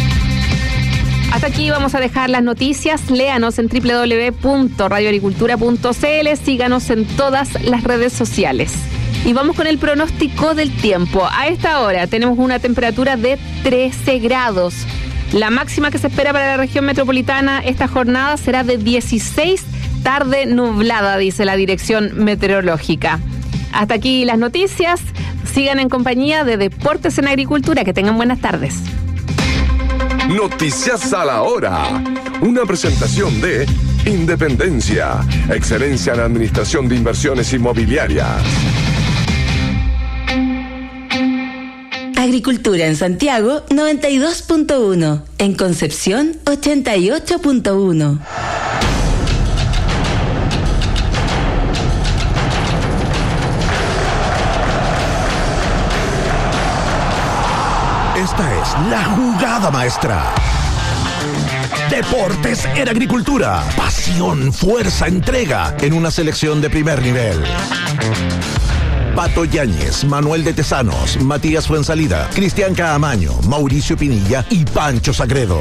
Hasta aquí vamos a dejar las noticias. Léanos en www.radioagricultura.cl. Síganos en todas las redes sociales. Y vamos con el pronóstico del tiempo. A esta hora tenemos una temperatura de 13 grados. La máxima que se espera para la región metropolitana esta jornada será de 16, tarde nublada, dice la Dirección Meteorológica. Hasta aquí las noticias. Sigan en compañía de Deportes en Agricultura. Que tengan buenas tardes. Noticias a la hora. Una presentación de Independencia. Excelencia en administración de inversiones inmobiliarias. Agricultura en Santiago 92.1. En Concepción 88.1. Esta es la jugada maestra. Deportes en Agricultura. Pasión, fuerza, entrega en una selección de primer nivel. Pato Yáñez, Manuel de Tesanos, Matías Fuensalida, Cristian Caamaño, Mauricio Pinilla y Pancho Sagredo.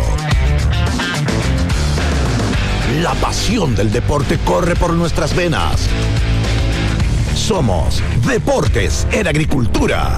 La pasión del deporte corre por nuestras venas. Somos Deportes en Agricultura.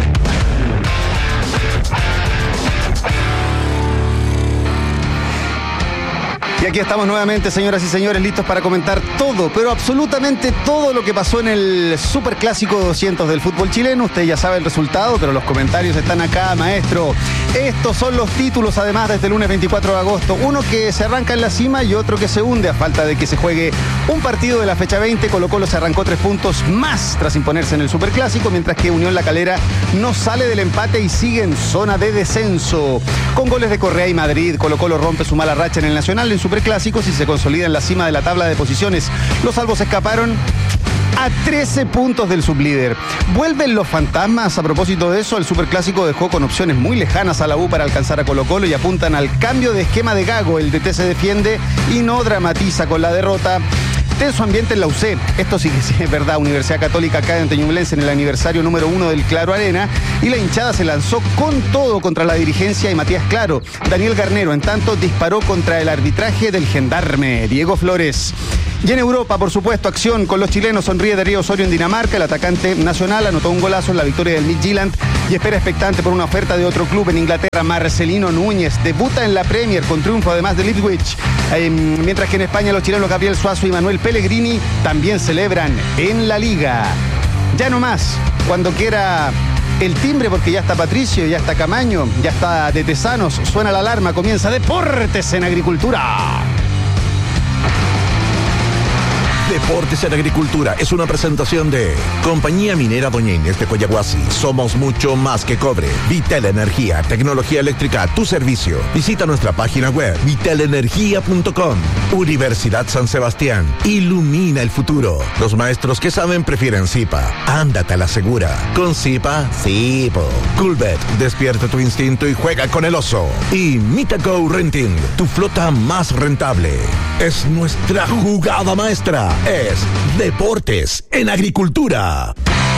Y aquí estamos nuevamente, señoras y señores, listos para comentar todo, pero absolutamente todo lo que pasó en el Superclásico 200 del fútbol chileno. Usted ya sabe el resultado, pero los comentarios están acá, maestro. Estos son los títulos, además, desde el lunes 24 de agosto. Uno que se arranca en la cima y otro que se hunde a falta de que se juegue un partido de la fecha 20. Colo-Colo se arrancó 3 puntos más tras imponerse en el Superclásico, mientras que Unión La Calera no sale del empate y sigue en zona de descenso. Con goles de Correa y Madrid, Colo-Colo rompe su mala racha en el Nacional en Superclásicos y se consolida en la cima de la tabla de posiciones. Los salvos escaparon a 13 puntos del sublíder. ¿Vuelven los fantasmas? A propósito de eso, el Superclásico dejó con opciones muy lejanas a la U para alcanzar a Colo-Colo y apuntan al cambio de esquema de Gago. El DT se defiende y no dramatiza con la derrota. Tenso ambiente en la UC. Esto sí que es verdad. Universidad Católica cae ante Ñublense en el aniversario número 1 del Claro Arena y la hinchada se lanzó con todo contra la dirigencia y Matías Claro. Daniel Garnero, en tanto, disparó contra el arbitraje del gendarme Diego Flores. Y en Europa, por supuesto, acción con los chilenos. Sonríe Darío Osorio en Dinamarca. El atacante nacional anotó un golazo en la victoria del Midtjylland y espera expectante por una oferta de otro club en Inglaterra. Marcelino Núñez debuta en la Premier con triunfo además de Ipswich. Mientras que en España los chilenos Gabriel Suazo y Manuel Pellegrini también celebran en la Liga. Ya no más, cuando quiera el timbre, porque ya está Patricio, ya está Camaño, ya está de Tesanos. Suena la alarma, comienza Deportes en Agricultura. Deportes en Agricultura es una presentación de Compañía Minera Doña Inés de Coyahuasi. Somos mucho más que cobre. Vitel Energía, tecnología eléctrica a tu servicio. Visita nuestra página web vitelenergia.com. Universidad San Sebastián. Ilumina el futuro. Los maestros que saben prefieren Zipa. Ándate a la segura. Con Zipa, Zipo. Coolbet, despierta tu instinto y juega con el oso. Y Mitaco Renting, tu flota más rentable. Es nuestra jugada maestra. Es Deportes en Agricultura.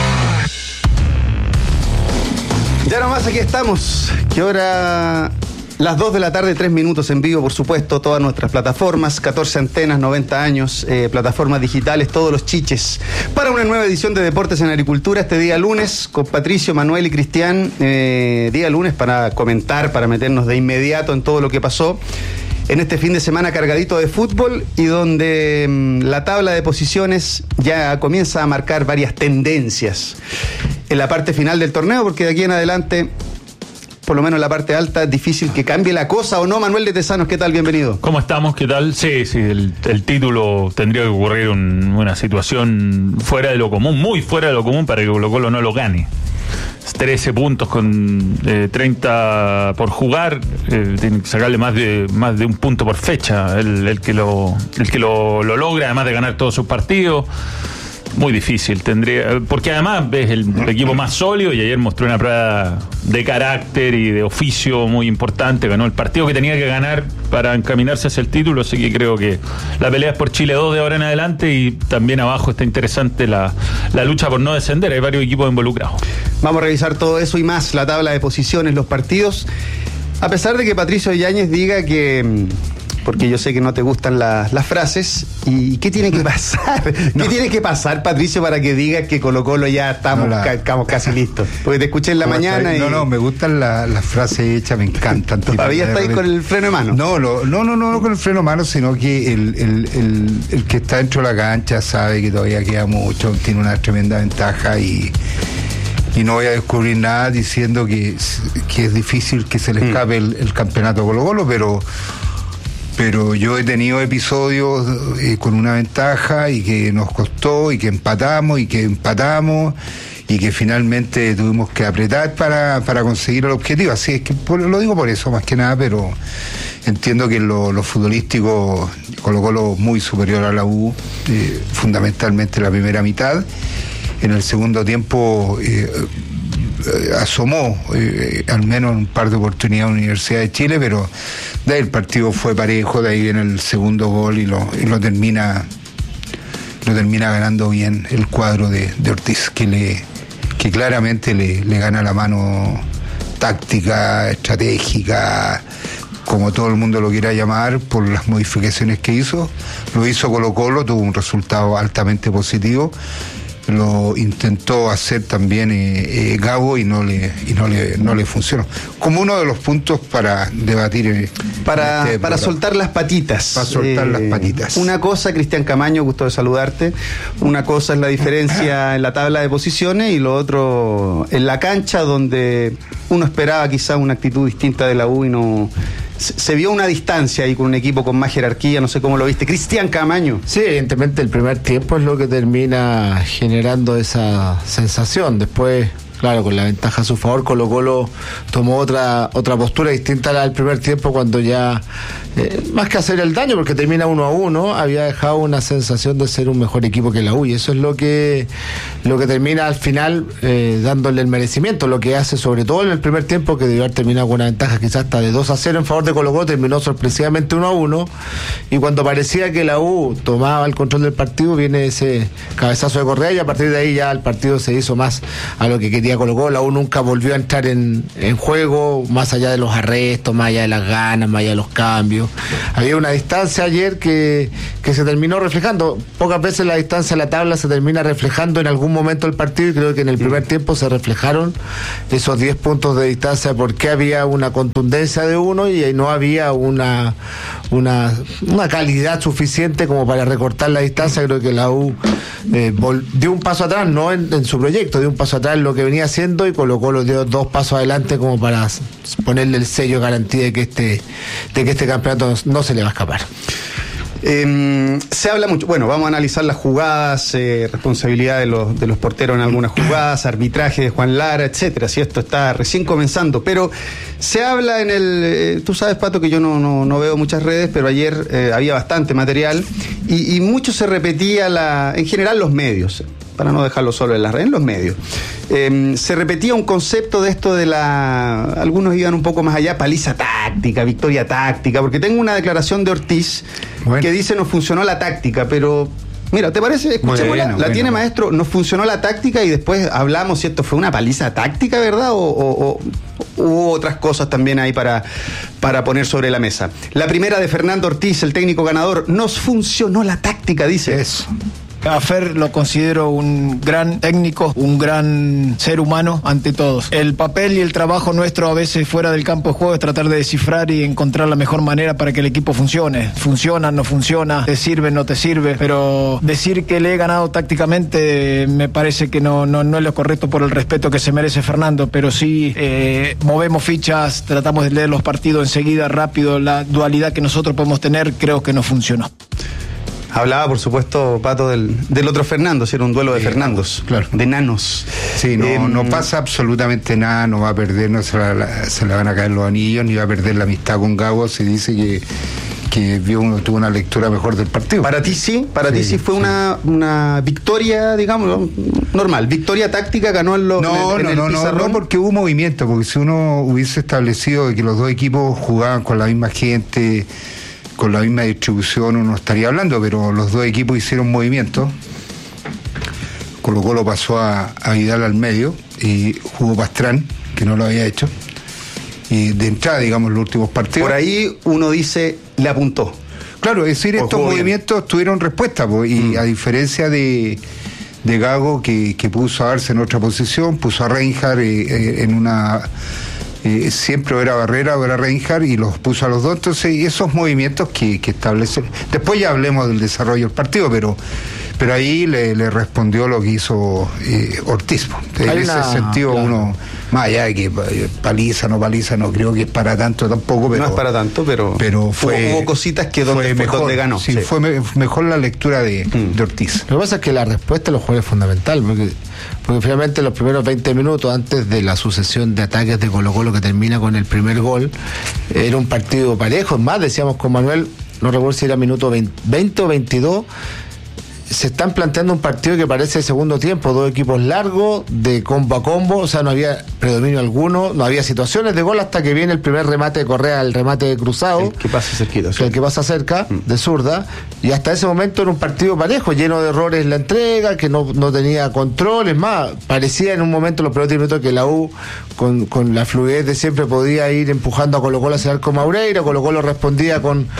Ya nomás aquí estamos. ¿Qué hora? Las 2 de la tarde, 3 minutos en vivo, por supuesto, todas nuestras plataformas, 14 antenas, 90 años, plataformas digitales, todos los chiches, para una nueva edición de Deportes en Agricultura, este día lunes, con Patricio, Manuel y Cristian, día lunes para comentar, para meternos de inmediato en todo lo que pasó en este fin de semana cargadito de fútbol y donde la tabla de posiciones ya comienza a marcar varias tendencias en la parte final del torneo, porque de aquí en adelante, por lo menos en la parte alta, es difícil que cambie la cosa, ¿o no? Manuel de Tesanos, ¿qué tal? Bienvenido. ¿Cómo estamos? ¿Qué tal? Sí, el título tendría que ocurrir una situación fuera de lo común, muy fuera de lo común, para que Colo-Colo no lo gane. 13 puntos con 30 por jugar, tiene que sacarle más de un punto por fecha el que lo logra, además de ganar todos sus partidos. Muy difícil, porque además ves el equipo más sólido y ayer mostró una prueba de carácter y de oficio muy importante, ganó el partido que tenía que ganar para encaminarse hacia el título, así que creo que la pelea es por Chile 2 de ahora en adelante y también abajo está interesante la lucha por no descender, hay varios equipos involucrados. Vamos a revisar todo eso y más, la tabla de posiciones, los partidos, a pesar de que Patricio Yáñez diga que... porque yo sé que no te gustan las frases. ¿Y qué tiene que pasar? ¿Qué tiene que pasar, Patricio, para que digas que Colo-Colo ya estamos casi listos? Porque te escuché en la mañana y... No, me gustan las frases hechas, me encantan. ¿Todavía está ahí con el freno de mano? No con el freno de mano, sino que el que está dentro de la cancha sabe que todavía queda mucho, tiene una tremenda ventaja y no voy a descubrir nada diciendo que es difícil que se le escape el campeonato a Colo-Colo, pero yo he tenido episodios con una ventaja y que nos costó y que empatamos y que finalmente tuvimos que apretar para conseguir el objetivo. Así es que lo digo por eso más que nada, pero entiendo que lo futbolístico Colo-Colo muy superior a la U, fundamentalmente la primera mitad. En el segundo tiempo asomó al menos un par de oportunidades a la Universidad de Chile, pero de ahí el partido fue parejo, de ahí viene el segundo gol y lo termina ganando bien el cuadro de Ortiz, que claramente le gana la mano táctica, estratégica, como todo el mundo lo quiera llamar, por las modificaciones que hizo. Lo hizo Colo-Colo, tuvo un resultado altamente positivo. Lo intentó hacer también Gago y no le funcionó. Como uno de los puntos para debatir para soltar las patitas. Para soltar las patitas. Una cosa, Cristian Camaño, gusto de saludarte. Una cosa es la diferencia en la tabla de posiciones y lo otro en la cancha, donde uno esperaba quizá una actitud distinta de la U y no... Se vio una distancia ahí con un equipo con más jerarquía, no sé cómo lo viste. Cristian Camaño. Sí, evidentemente el primer tiempo es lo que termina generando esa sensación. Después claro, con la ventaja a su favor. Colo-Colo tomó otra postura distinta a la del primer tiempo, cuando ya, más que hacer el daño, porque termina 1-1, había dejado una sensación de ser un mejor equipo que la U, y eso es lo que termina al final dándole el merecimiento. Lo que hace, sobre todo en el primer tiempo, que debió haber terminado con una ventaja quizás hasta de 2-0 en favor de Colo-Colo, terminó sorpresivamente 1-1, y cuando parecía que la U tomaba el control del partido, viene ese cabezazo de Correa, y a partir de ahí ya el partido se hizo más a lo que quería Colo-Colo. La U nunca volvió a entrar en juego, más allá de los arrestos, más allá de las ganas, más allá de los cambios. Había una distancia ayer que se terminó reflejando. Pocas veces la distancia en la tabla se termina reflejando en algún momento del partido, y creo que en el primer tiempo se reflejaron esos 10 puntos de distancia, porque había una contundencia de uno y no había una calidad suficiente como para recortar la distancia. Creo que la U dio un paso atrás, no en su proyecto, dio un paso atrás en lo que venía haciendo, y Colo-Colo dio 2 pasos adelante como para ponerle el sello de garantía de que este campeonato no se le va a escapar. Se habla mucho, bueno, vamos a analizar las jugadas, responsabilidad de los porteros en algunas jugadas, arbitraje de Juan Lara, etcétera. Si esto está recién comenzando, pero se habla en el, tú sabes, Pato, que yo no veo muchas redes, pero ayer había bastante material y mucho se repetía en general los medios, para no dejarlo solo en las redes, en los medios. Se repetía un concepto de esto de algunos iban un poco más allá, paliza táctica, victoria táctica, porque tengo una declaración de Ortiz que dice no funcionó la táctica, pero mira, ¿te parece? Escuchémosla, la tiene Maestro, no funcionó la táctica, y después hablamos si esto fue una paliza táctica, ¿verdad? O hubo otras cosas también ahí para poner sobre la mesa. La primera de Fernando Ortiz, el técnico ganador: nos funcionó la táctica, dice. Eso. A Fer lo considero un gran técnico, un gran ser humano ante todos. El papel y el trabajo nuestro a veces fuera del campo de juego es tratar de descifrar y encontrar la mejor manera para que el equipo funcione. Funciona, no funciona, te sirve, no te sirve, pero decir que le he ganado tácticamente me parece que no es lo correcto, por el respeto que se merece Fernando, pero sí movemos fichas, tratamos de leer los partidos enseguida, rápido, la dualidad que nosotros podemos tener, creo que no funcionó. Hablaba, por supuesto, Pato, del otro Fernando, si era un duelo de Fernandos, claro, de nanos. Sí, no pasa absolutamente nada, no va a perder, no se le van a caer los anillos, ni va a perder la amistad con Gago. Se dice que tuvo una lectura mejor del partido. Para ti sí, ti sí fue una victoria, digamos, normal, victoria táctica, ganó en el pizarrón. No, porque hubo movimiento, porque si uno hubiese establecido que los dos equipos jugaban con la misma gente, con la misma distribución, uno estaría hablando, pero los dos equipos hicieron movimiento. Colo-Colo pasó a Vidal al medio y jugó Pastrán, que no lo había hecho, y de entrada, digamos, los últimos partidos. Por ahí uno dice, le apuntó. Claro, es decir, estos movimientos tuvieron respuesta, y a diferencia de Gago, que puso a Arce en otra posición, puso a Reinhardt en una... siempre era Barrera o era Reinhardt, y los puso a los dos. Entonces, esos movimientos que establecen. Después ya hablemos del desarrollo del partido, pero ahí le respondió lo que hizo Ortiz. En ese sentido, uno, más allá de que paliza, no creo que es para tanto tampoco. Pero, no es para tanto, pero hubo cositas que fue mejor, donde ganó. Sí, fue mejor la lectura de Ortiz. Lo que pasa es que la respuesta de los jugadores es fundamental, porque finalmente los primeros 20 minutos antes de la sucesión de ataques de Colo-Colo que termina con el primer gol, era un partido parejo. Más, decíamos con Manuel, no recuerdo si era minuto 20 o 22, se están planteando un partido que parece el segundo tiempo, dos equipos largos, de combo a combo, o sea, no había predominio alguno, no había situaciones de gol hasta que viene el primer remate de Correa, el remate de cruzado. El que pasa cerquita. El que pasa cerca, de zurda, y hasta ese momento era un partido parejo, lleno de errores en la entrega, que no tenía control. Es más, parecía en un momento, los primeros minutos, que la U, con la fluidez de siempre, podía ir empujando a Colo-Colo hacia el arco Maureira. Colo-Colo respondía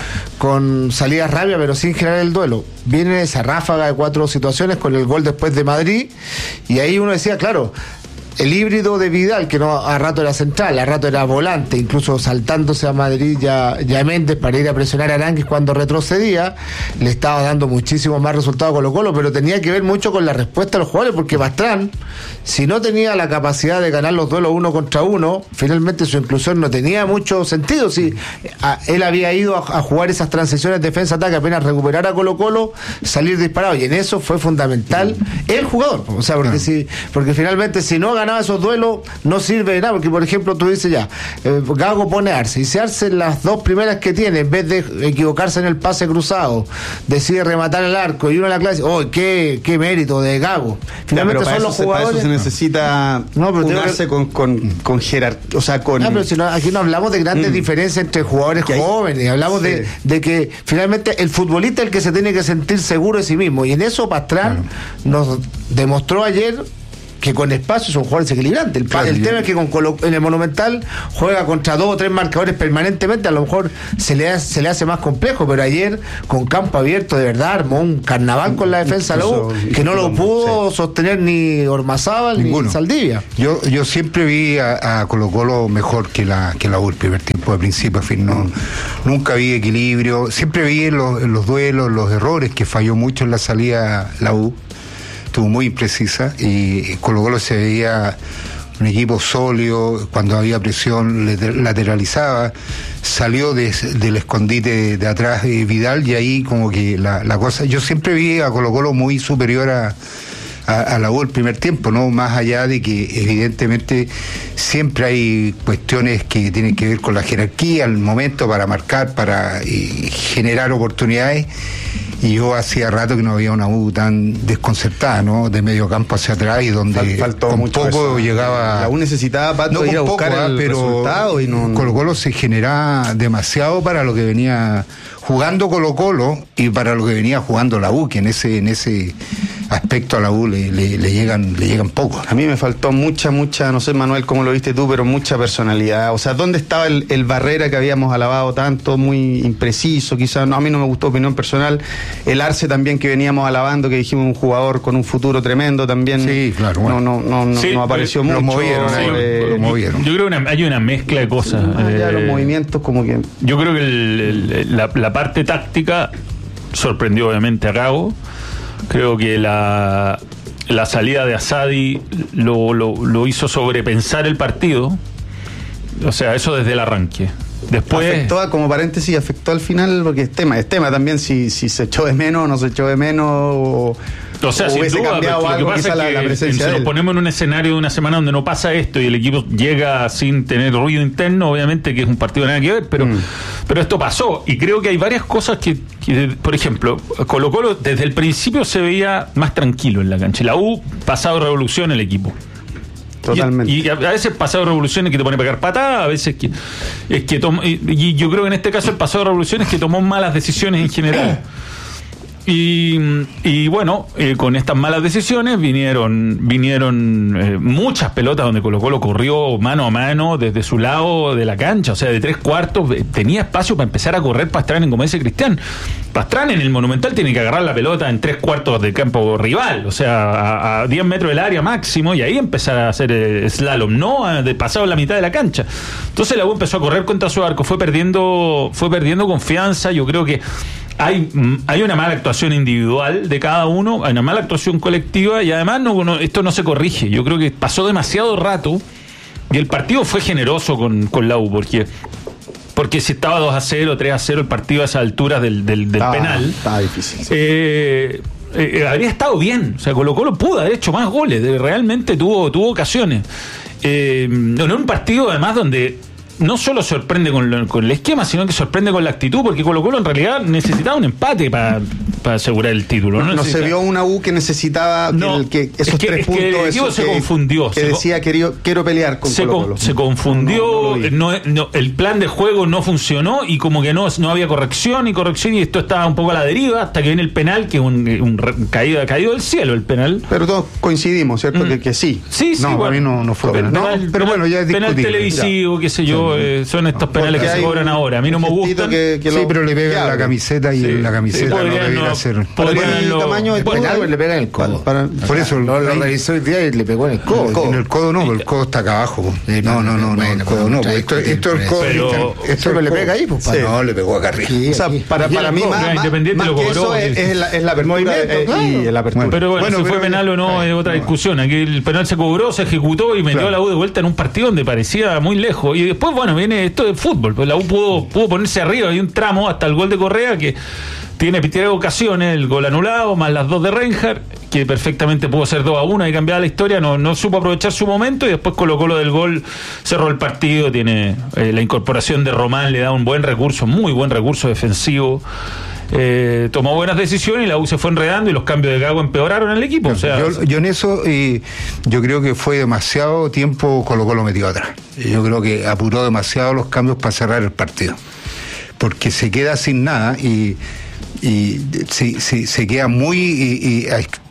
con salidas rápidas, pero sin generar el duelo. Viene esa ráfaga de 4 situaciones con el gol después de Madrid, y ahí uno decía, claro, el híbrido de Vidal, que no a rato era central, a rato era volante, incluso saltándose a Madrid ya Méndez para ir a presionar a Aránguiz cuando retrocedía, le estaba dando muchísimo más resultado a Colo-Colo, pero tenía que ver mucho con la respuesta de los jugadores, porque Pastrán, si no tenía la capacidad de ganar los duelos 1 contra 1, finalmente su inclusión no tenía mucho sentido. Si él había ido a jugar esas transiciones defensa-ataque, apenas recuperar a Colo-Colo, salir disparado, y en eso fue fundamental el jugador, o sea, porque finalmente si no ganado esos duelos no sirve de nada, porque por ejemplo tú dices ya, Gago pone Arce, y si Arce en las dos primeras que tiene, en vez de equivocarse en el pase cruzado, decide rematar el arco y uno en la clase, qué mérito de Gago. Finalmente son los jugadores. Para eso se necesita unarse con jerarquía, o sea, con... No, pero si no, aquí no hablamos de grandes diferencias entre jugadores jóvenes, hablamos de que finalmente el futbolista es el que se tiene que sentir seguro de sí mismo, y en eso Pastrán nos demostró ayer que con espacio son jugadores equilibrantes. El tema es que en el Monumental juega contra 2 o 3 marcadores permanentemente, a lo mejor se le hace más complejo, pero ayer con campo abierto de verdad armó un carnaval con la defensa de la U, que no lo pudo sostener ni Ormazábal ni Saldivia. Yo siempre vi a Colo-Colo mejor que la U el primer tiempo, de principio a fin. Nunca vi equilibrio, siempre vi en los duelos los errores, que falló mucho en la salida la U. Estuvo muy imprecisa, y Colo-Colo se veía un equipo sólido, cuando había presión lateralizaba, salió del escondite de atrás de Vidal, y ahí como que la cosa, yo siempre vi a Colo-Colo muy superior a la U el primer tiempo, ¿no? Más allá de que evidentemente siempre hay cuestiones que tienen que ver con la jerarquía, el momento para marcar, para generar oportunidades. Y yo hacía rato que no había una U tan desconcertada, ¿no? De medio campo hacia atrás, y donde con poco eso llegaba. La U necesitaba Pato ir a buscar el resultado, y no. Colo-Colo se generaba demasiado para lo que venía jugando Colo-Colo y para lo que venía jugando la U, que en ese aspecto a la U le llegan poco. A mí me faltó mucha, no sé, Manuel, cómo lo viste tú, pero mucha personalidad. O sea, ¿dónde estaba el Barrera que habíamos alabado tanto, muy impreciso? Quizás a mí no me gustó, opinión personal. El Arce también, que veníamos alabando, que dijimos un jugador con un futuro tremendo también. Sí, claro. Bueno. No apareció mucho. Lo movieron. Yo creo que hay una mezcla de cosas. Ya los movimientos como que... Yo creo que la parte táctica sorprendió obviamente a Gago. Creo que la salida de Asadi lo hizo sobrepensar el partido. O sea, eso desde el arranque. Después afectó, como paréntesis, afectó al final, porque es tema también si se echó de menos o no se echó de menos, o sea, sin duda, cambiado algo, lo que pasa es que si nos ponemos en un escenario de una semana donde no pasa esto y el equipo llega sin tener ruido interno, obviamente que es un partido nada que ver, pero esto pasó, y creo que hay varias cosas que por ejemplo, Colo-Colo desde el principio se veía más tranquilo en la cancha. La U, pasado revolución el equipo. Totalmente. Y a veces pasado de revolución es que te pone a pegar patadas, a veces es que toma, y yo creo que en este caso el pasado de revolución es que tomó malas decisiones en general. Y bueno, con estas malas decisiones vinieron muchas pelotas donde Colo-Colo corrió mano a mano desde su lado de la cancha, o sea, de 3/4 tenía espacio para empezar a correr Pastrán, como dice Cristian. Pastrán en el Monumental tiene que agarrar la pelota en 3/4 del campo rival, o sea, a 10 metros del área máximo, y ahí empezar a hacer slalom, no de pasado la mitad de la cancha. Entonces la U empezó a correr contra su arco, fue perdiendo confianza. Yo creo que hay una mala actuación individual de cada uno, hay una mala actuación colectiva, y además esto no se corrige. Yo creo que pasó demasiado rato y el partido fue generoso con la U, porque si estaba 2-0, 3-0 el partido a esas alturas del penal, estaba difícil. Habría estado bien, o sea, Colo-Colo pudo haber hecho más goles, realmente tuvo ocasiones. En un partido además donde no solo sorprende con el esquema, sino que sorprende con la actitud, porque Colo-Colo en realidad necesitaba un empate para asegurar el título. No se vio una U que necesitaba que esos 3 puntos. El equipo se confundió. Que decía quiero pelear con Colo-Colo. Se confundió, el plan de juego no funcionó, y como que no había corrección, y esto estaba un poco a la deriva, hasta que viene el penal, que es un caído del cielo el penal. Pero todos coincidimos, ¿cierto? Que sí. Sí, no, bueno, a mí no fue penal. Pero bueno, ya es penal televisivo, qué sé yo. Son estos penales que se cobran ahora. A mí no me gustan. Sí, pero le pega la camiseta, y en la camiseta no debería hacer. El tamaño del penal le pega en el codo. Por eso lo revisó el día y le pegó en el codo. En el codo no, porque el codo está acá abajo. No, el codo no. Esto es el codo. Esto le pega ahí, pues. No, le pegó acá arriba. O sea, para mí más que eso es la apertura y la apertura. Pero bueno, si fue penal o no es otra discusión. Aquí el penal se cobró, se ejecutó y metió a la U de vuelta en un partido donde parecía muy lejos. Y después, bueno, viene esto de fútbol, pues la U pudo ponerse arriba, hay un tramo hasta el gol de Correa que tiene ocasiones, el gol anulado más las 2 de Reinhardt, que perfectamente pudo ser 2-1 y cambiar la historia, no supo aprovechar su momento, y después colocó lo del gol, cerró el partido. Tiene la incorporación de Román, le da un buen recurso, muy buen recurso defensivo. Tomó buenas decisiones y la U se fue enredando, y los cambios de Gago empeoraron al equipo. O sea, yo en eso yo creo que fue demasiado tiempo Colo-Colo metido atrás. Yo creo que apuró demasiado los cambios para cerrar el partido, porque se queda sin nada y se queda muy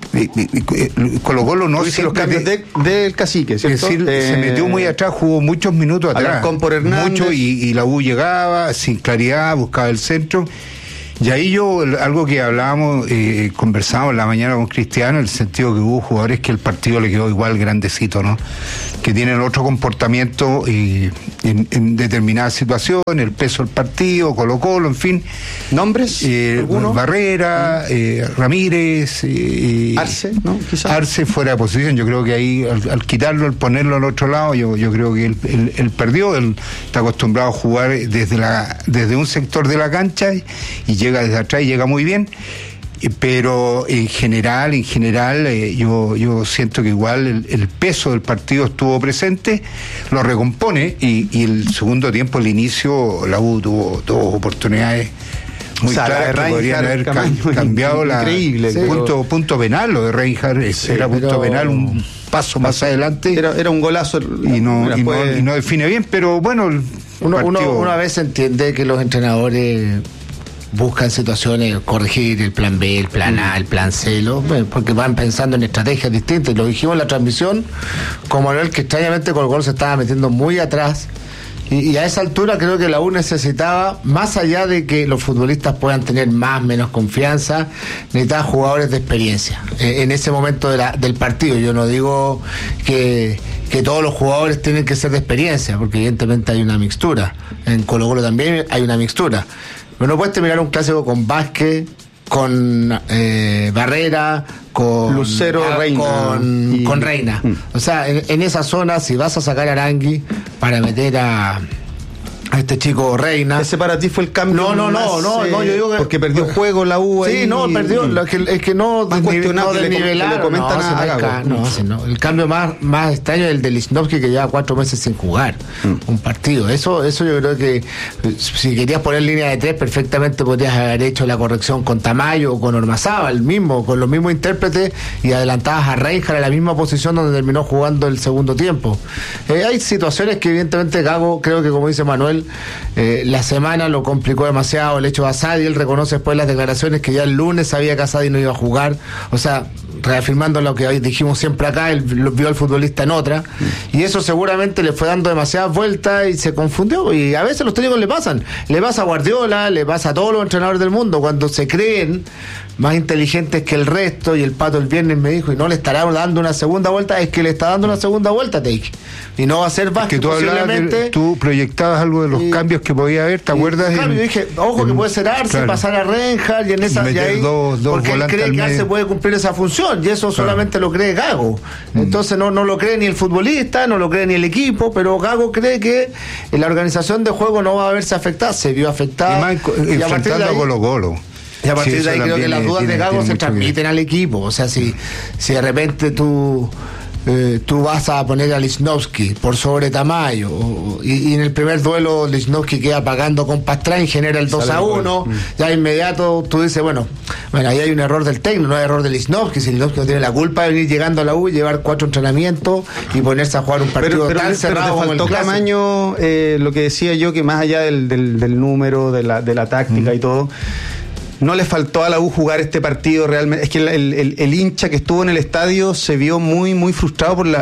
Colo-Colo no hizo los cambios del Cacique, ¿cierto? Es decir, se metió muy atrás, jugó muchos minutos atrás, Alarcón por Hernández. mucho, y la U llegaba sin claridad, buscaba el centro. Y ahí algo que hablábamos, conversábamos en la mañana con Cristiano, en el sentido que hubo jugadores que el partido le quedó igual grandecito, ¿no? Que tienen otro comportamiento en determinadas situaciones, el peso del partido, Colo-Colo, en fin. ¿Nombres? Barrera, Ramírez, Arce, ¿no? Quizás. Arce fuera de posición. Yo creo que ahí, al quitarlo, al ponerlo al otro lado, yo creo que él perdió. Él está acostumbrado a jugar desde un sector de la cancha y llega desde atrás y llega muy bien, pero en general yo siento que igual el peso del partido estuvo presente, lo recompone, y el segundo tiempo, el inicio, la U tuvo dos oportunidades muy claras que podrían haber cambiado increíble, punto penal. Lo de Reinhardt era punto penal, un paso más adelante, era un golazo y no define bien, pero bueno, uno a veces entiende que los entrenadores buscan situaciones, corregir el plan B, el plan A, el plan C, porque van pensando en estrategias distintas. Lo dijimos en la transmisión con Manuel, que extrañamente Colo-Colo se estaba metiendo muy atrás, y a esa altura creo que la U necesitaba, más allá de que los futbolistas puedan tener más o menos confianza, necesitaba jugadores de experiencia en ese momento del partido. Yo no digo que todos los jugadores tienen que ser de experiencia, porque evidentemente hay una mixtura. En Colo-Colo también hay una mixtura. Pero no puedes terminar un clásico con Vázquez, con Barrera, con Lucero, Reina con Reina. O sea, en esa zona, si vas a sacar a Arangui para meter a este chico Reina. ¿Ese para ti fue el cambio? No, yo digo que porque perdió juego la U ahí. Sí, perdió. Es que no desnivelaron. El cambio más extraño es el de Lichnowsky, que lleva 4 meses sin jugar un partido. Eso yo creo que si querías poner línea de 3, perfectamente podrías haber hecho la corrección con Tamayo o con Ormazábal mismo, con los mismos intérpretes, y adelantabas a Reinhardt a la misma posición donde terminó jugando el segundo tiempo. Hay situaciones que evidentemente Gago, creo que como dice Manuel, la semana lo complicó demasiado el hecho de Asadi. Él reconoce después las declaraciones que ya el lunes sabía que Asadi no iba a jugar, o sea, reafirmando lo que dijimos siempre acá, él vio al futbolista en otra, y eso seguramente le fue dando demasiadas vueltas y se confundió. Y a veces los técnicos le pasa a Guardiola, le pasa a todos los entrenadores del mundo, cuando se creen más inteligentes que el resto. Y el Pato el viernes me dijo, y no le estará dando una segunda vuelta, es que le está dando una segunda vuelta, te dije, y no va a ser Vázquez, que posiblemente. Tú proyectabas algo de los cambios que podía haber, ¿te acuerdas? Claro, yo dije, ojo, que puede ser Arce, pasar a Reinhardt, y en esa, y ahí, porque él cree que Arce puede cumplir esa función, y eso solamente lo cree Gago. Entonces no lo cree ni el futbolista, no lo cree ni el equipo, pero Gago cree que la organización de juego no va a verse afectada, se vio afectada. Y a partir de ahí, Colo-Colo. Y a partir de ahí creo que las dudas de Gago se transmiten al equipo. O sea, si de repente tú vas a poner a Lichnowsky por sobre Tamayo, y en el primer duelo Lichnowsky queda pagando con Pastrán y genera el 2-1, ya inmediato tú dices, bueno, ahí hay un error del técnico, no hay error de Lichnowsky. Si Lichnowsky no tiene la culpa de venir llegando a la U, llevar 4 entrenamientos y ponerse a jugar un partido tan cerrado como el clásico. Tamaño, lo que decía yo, que más allá del número, de la táctica y todo, no le faltó a la U jugar este partido realmente. Es que el hincha que estuvo en el estadio se vio muy muy frustrado por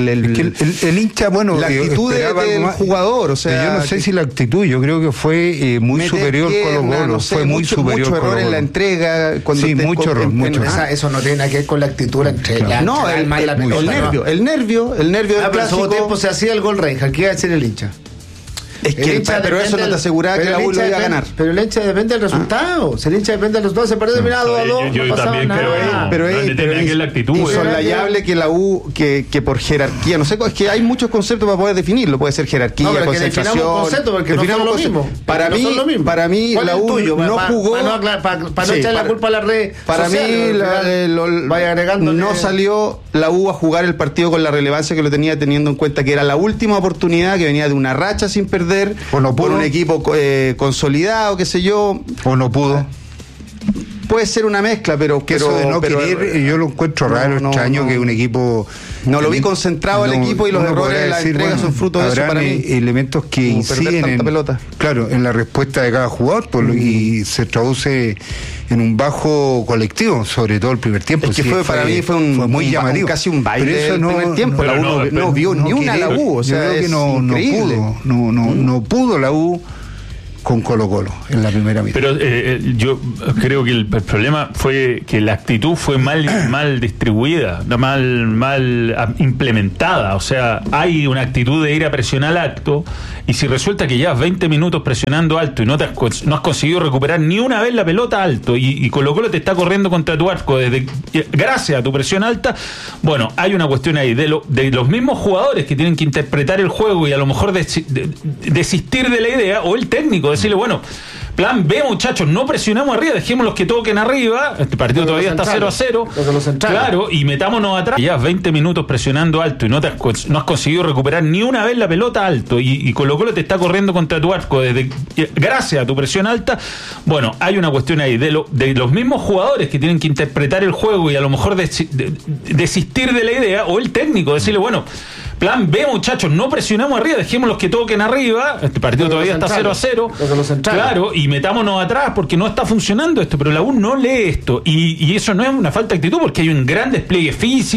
el hincha, bueno, la actitud del jugador. O sea, yo no sé si la actitud, yo creo que fue muy superior Colo-Colo, no sé, fue muy superior. Mucho error en la entrega. Mucho error. Eso no tiene nada que ver con la actitud de la entrega. No, el nervio del clásico. Pero en tiempo se hacía el gol Reinhardt. ¿Qué iba a decir el hincha? Es que, pero eso no te aseguraba que la U lo iba a ganar. Pero el hincha depende del resultado. Si el hincha depende del resultado, se perdió terminado 2-2. Yo también creo pero es la actitud. Insoslayable que la U, que por jerarquía, no sé, es que hay muchos conceptos para poder definirlo. Puede ser jerarquía, concentración. Definamos conceptos porque no son lo mismo. Para mí la U no jugó. Para no echar la culpa a la red. Para mí no salió la U a jugar el partido con la relevancia que lo tenía, teniendo en cuenta que era la última oportunidad, que venía de una racha sin perder, por un equipo consolidado, qué sé yo. O no pudo. Puede ser una mezcla, pero eso de no querer, yo lo encuentro raro, extraño que un equipo. No lo vi concentrado el equipo, y los errores en la entrega son fruto de eso para mí. Elementos que inciden en la respuesta de cada jugador, y se traduce en un bajo colectivo, sobre todo el primer tiempo. Es que para mí fue muy llamativo, casi un baile del primer tiempo. La U no vio ni una a la U, o sea, yo creo que no pudo la U con Colo-Colo en la primera mitad. Pero yo creo que el problema fue que la actitud fue mal distribuida, mal implementada. O sea, hay una actitud de ir a presionar alto, y si resulta que llevas 20 minutos presionando alto y no has conseguido recuperar ni una vez la pelota alto, y Colo-Colo te está corriendo contra tu arco gracias a tu presión alta, bueno, hay una cuestión ahí de los mismos jugadores que tienen que interpretar el juego y a lo mejor desistir de la idea, o el técnico decirle, bueno, plan B, muchachos, no presionamos arriba, dejémoslos que toquen arriba, este partido todavía está 0-0, claro, y metámonos atrás. Ya 20 minutos presionando alto y no has conseguido recuperar ni una vez la pelota alto, y Colo-Colo te está corriendo contra tu arco gracias a tu presión alta, bueno, hay una cuestión ahí de los mismos jugadores que tienen que interpretar el juego y a lo mejor desistir de la idea, o el técnico decirle, bueno, plan B, muchachos, no presionamos arriba, dejémoslos que toquen arriba, este partido todavía está 0-0, claro, y metámonos atrás porque no está funcionando esto, pero la U no lee esto, y eso no es una falta de actitud, porque hay un gran despliegue físico.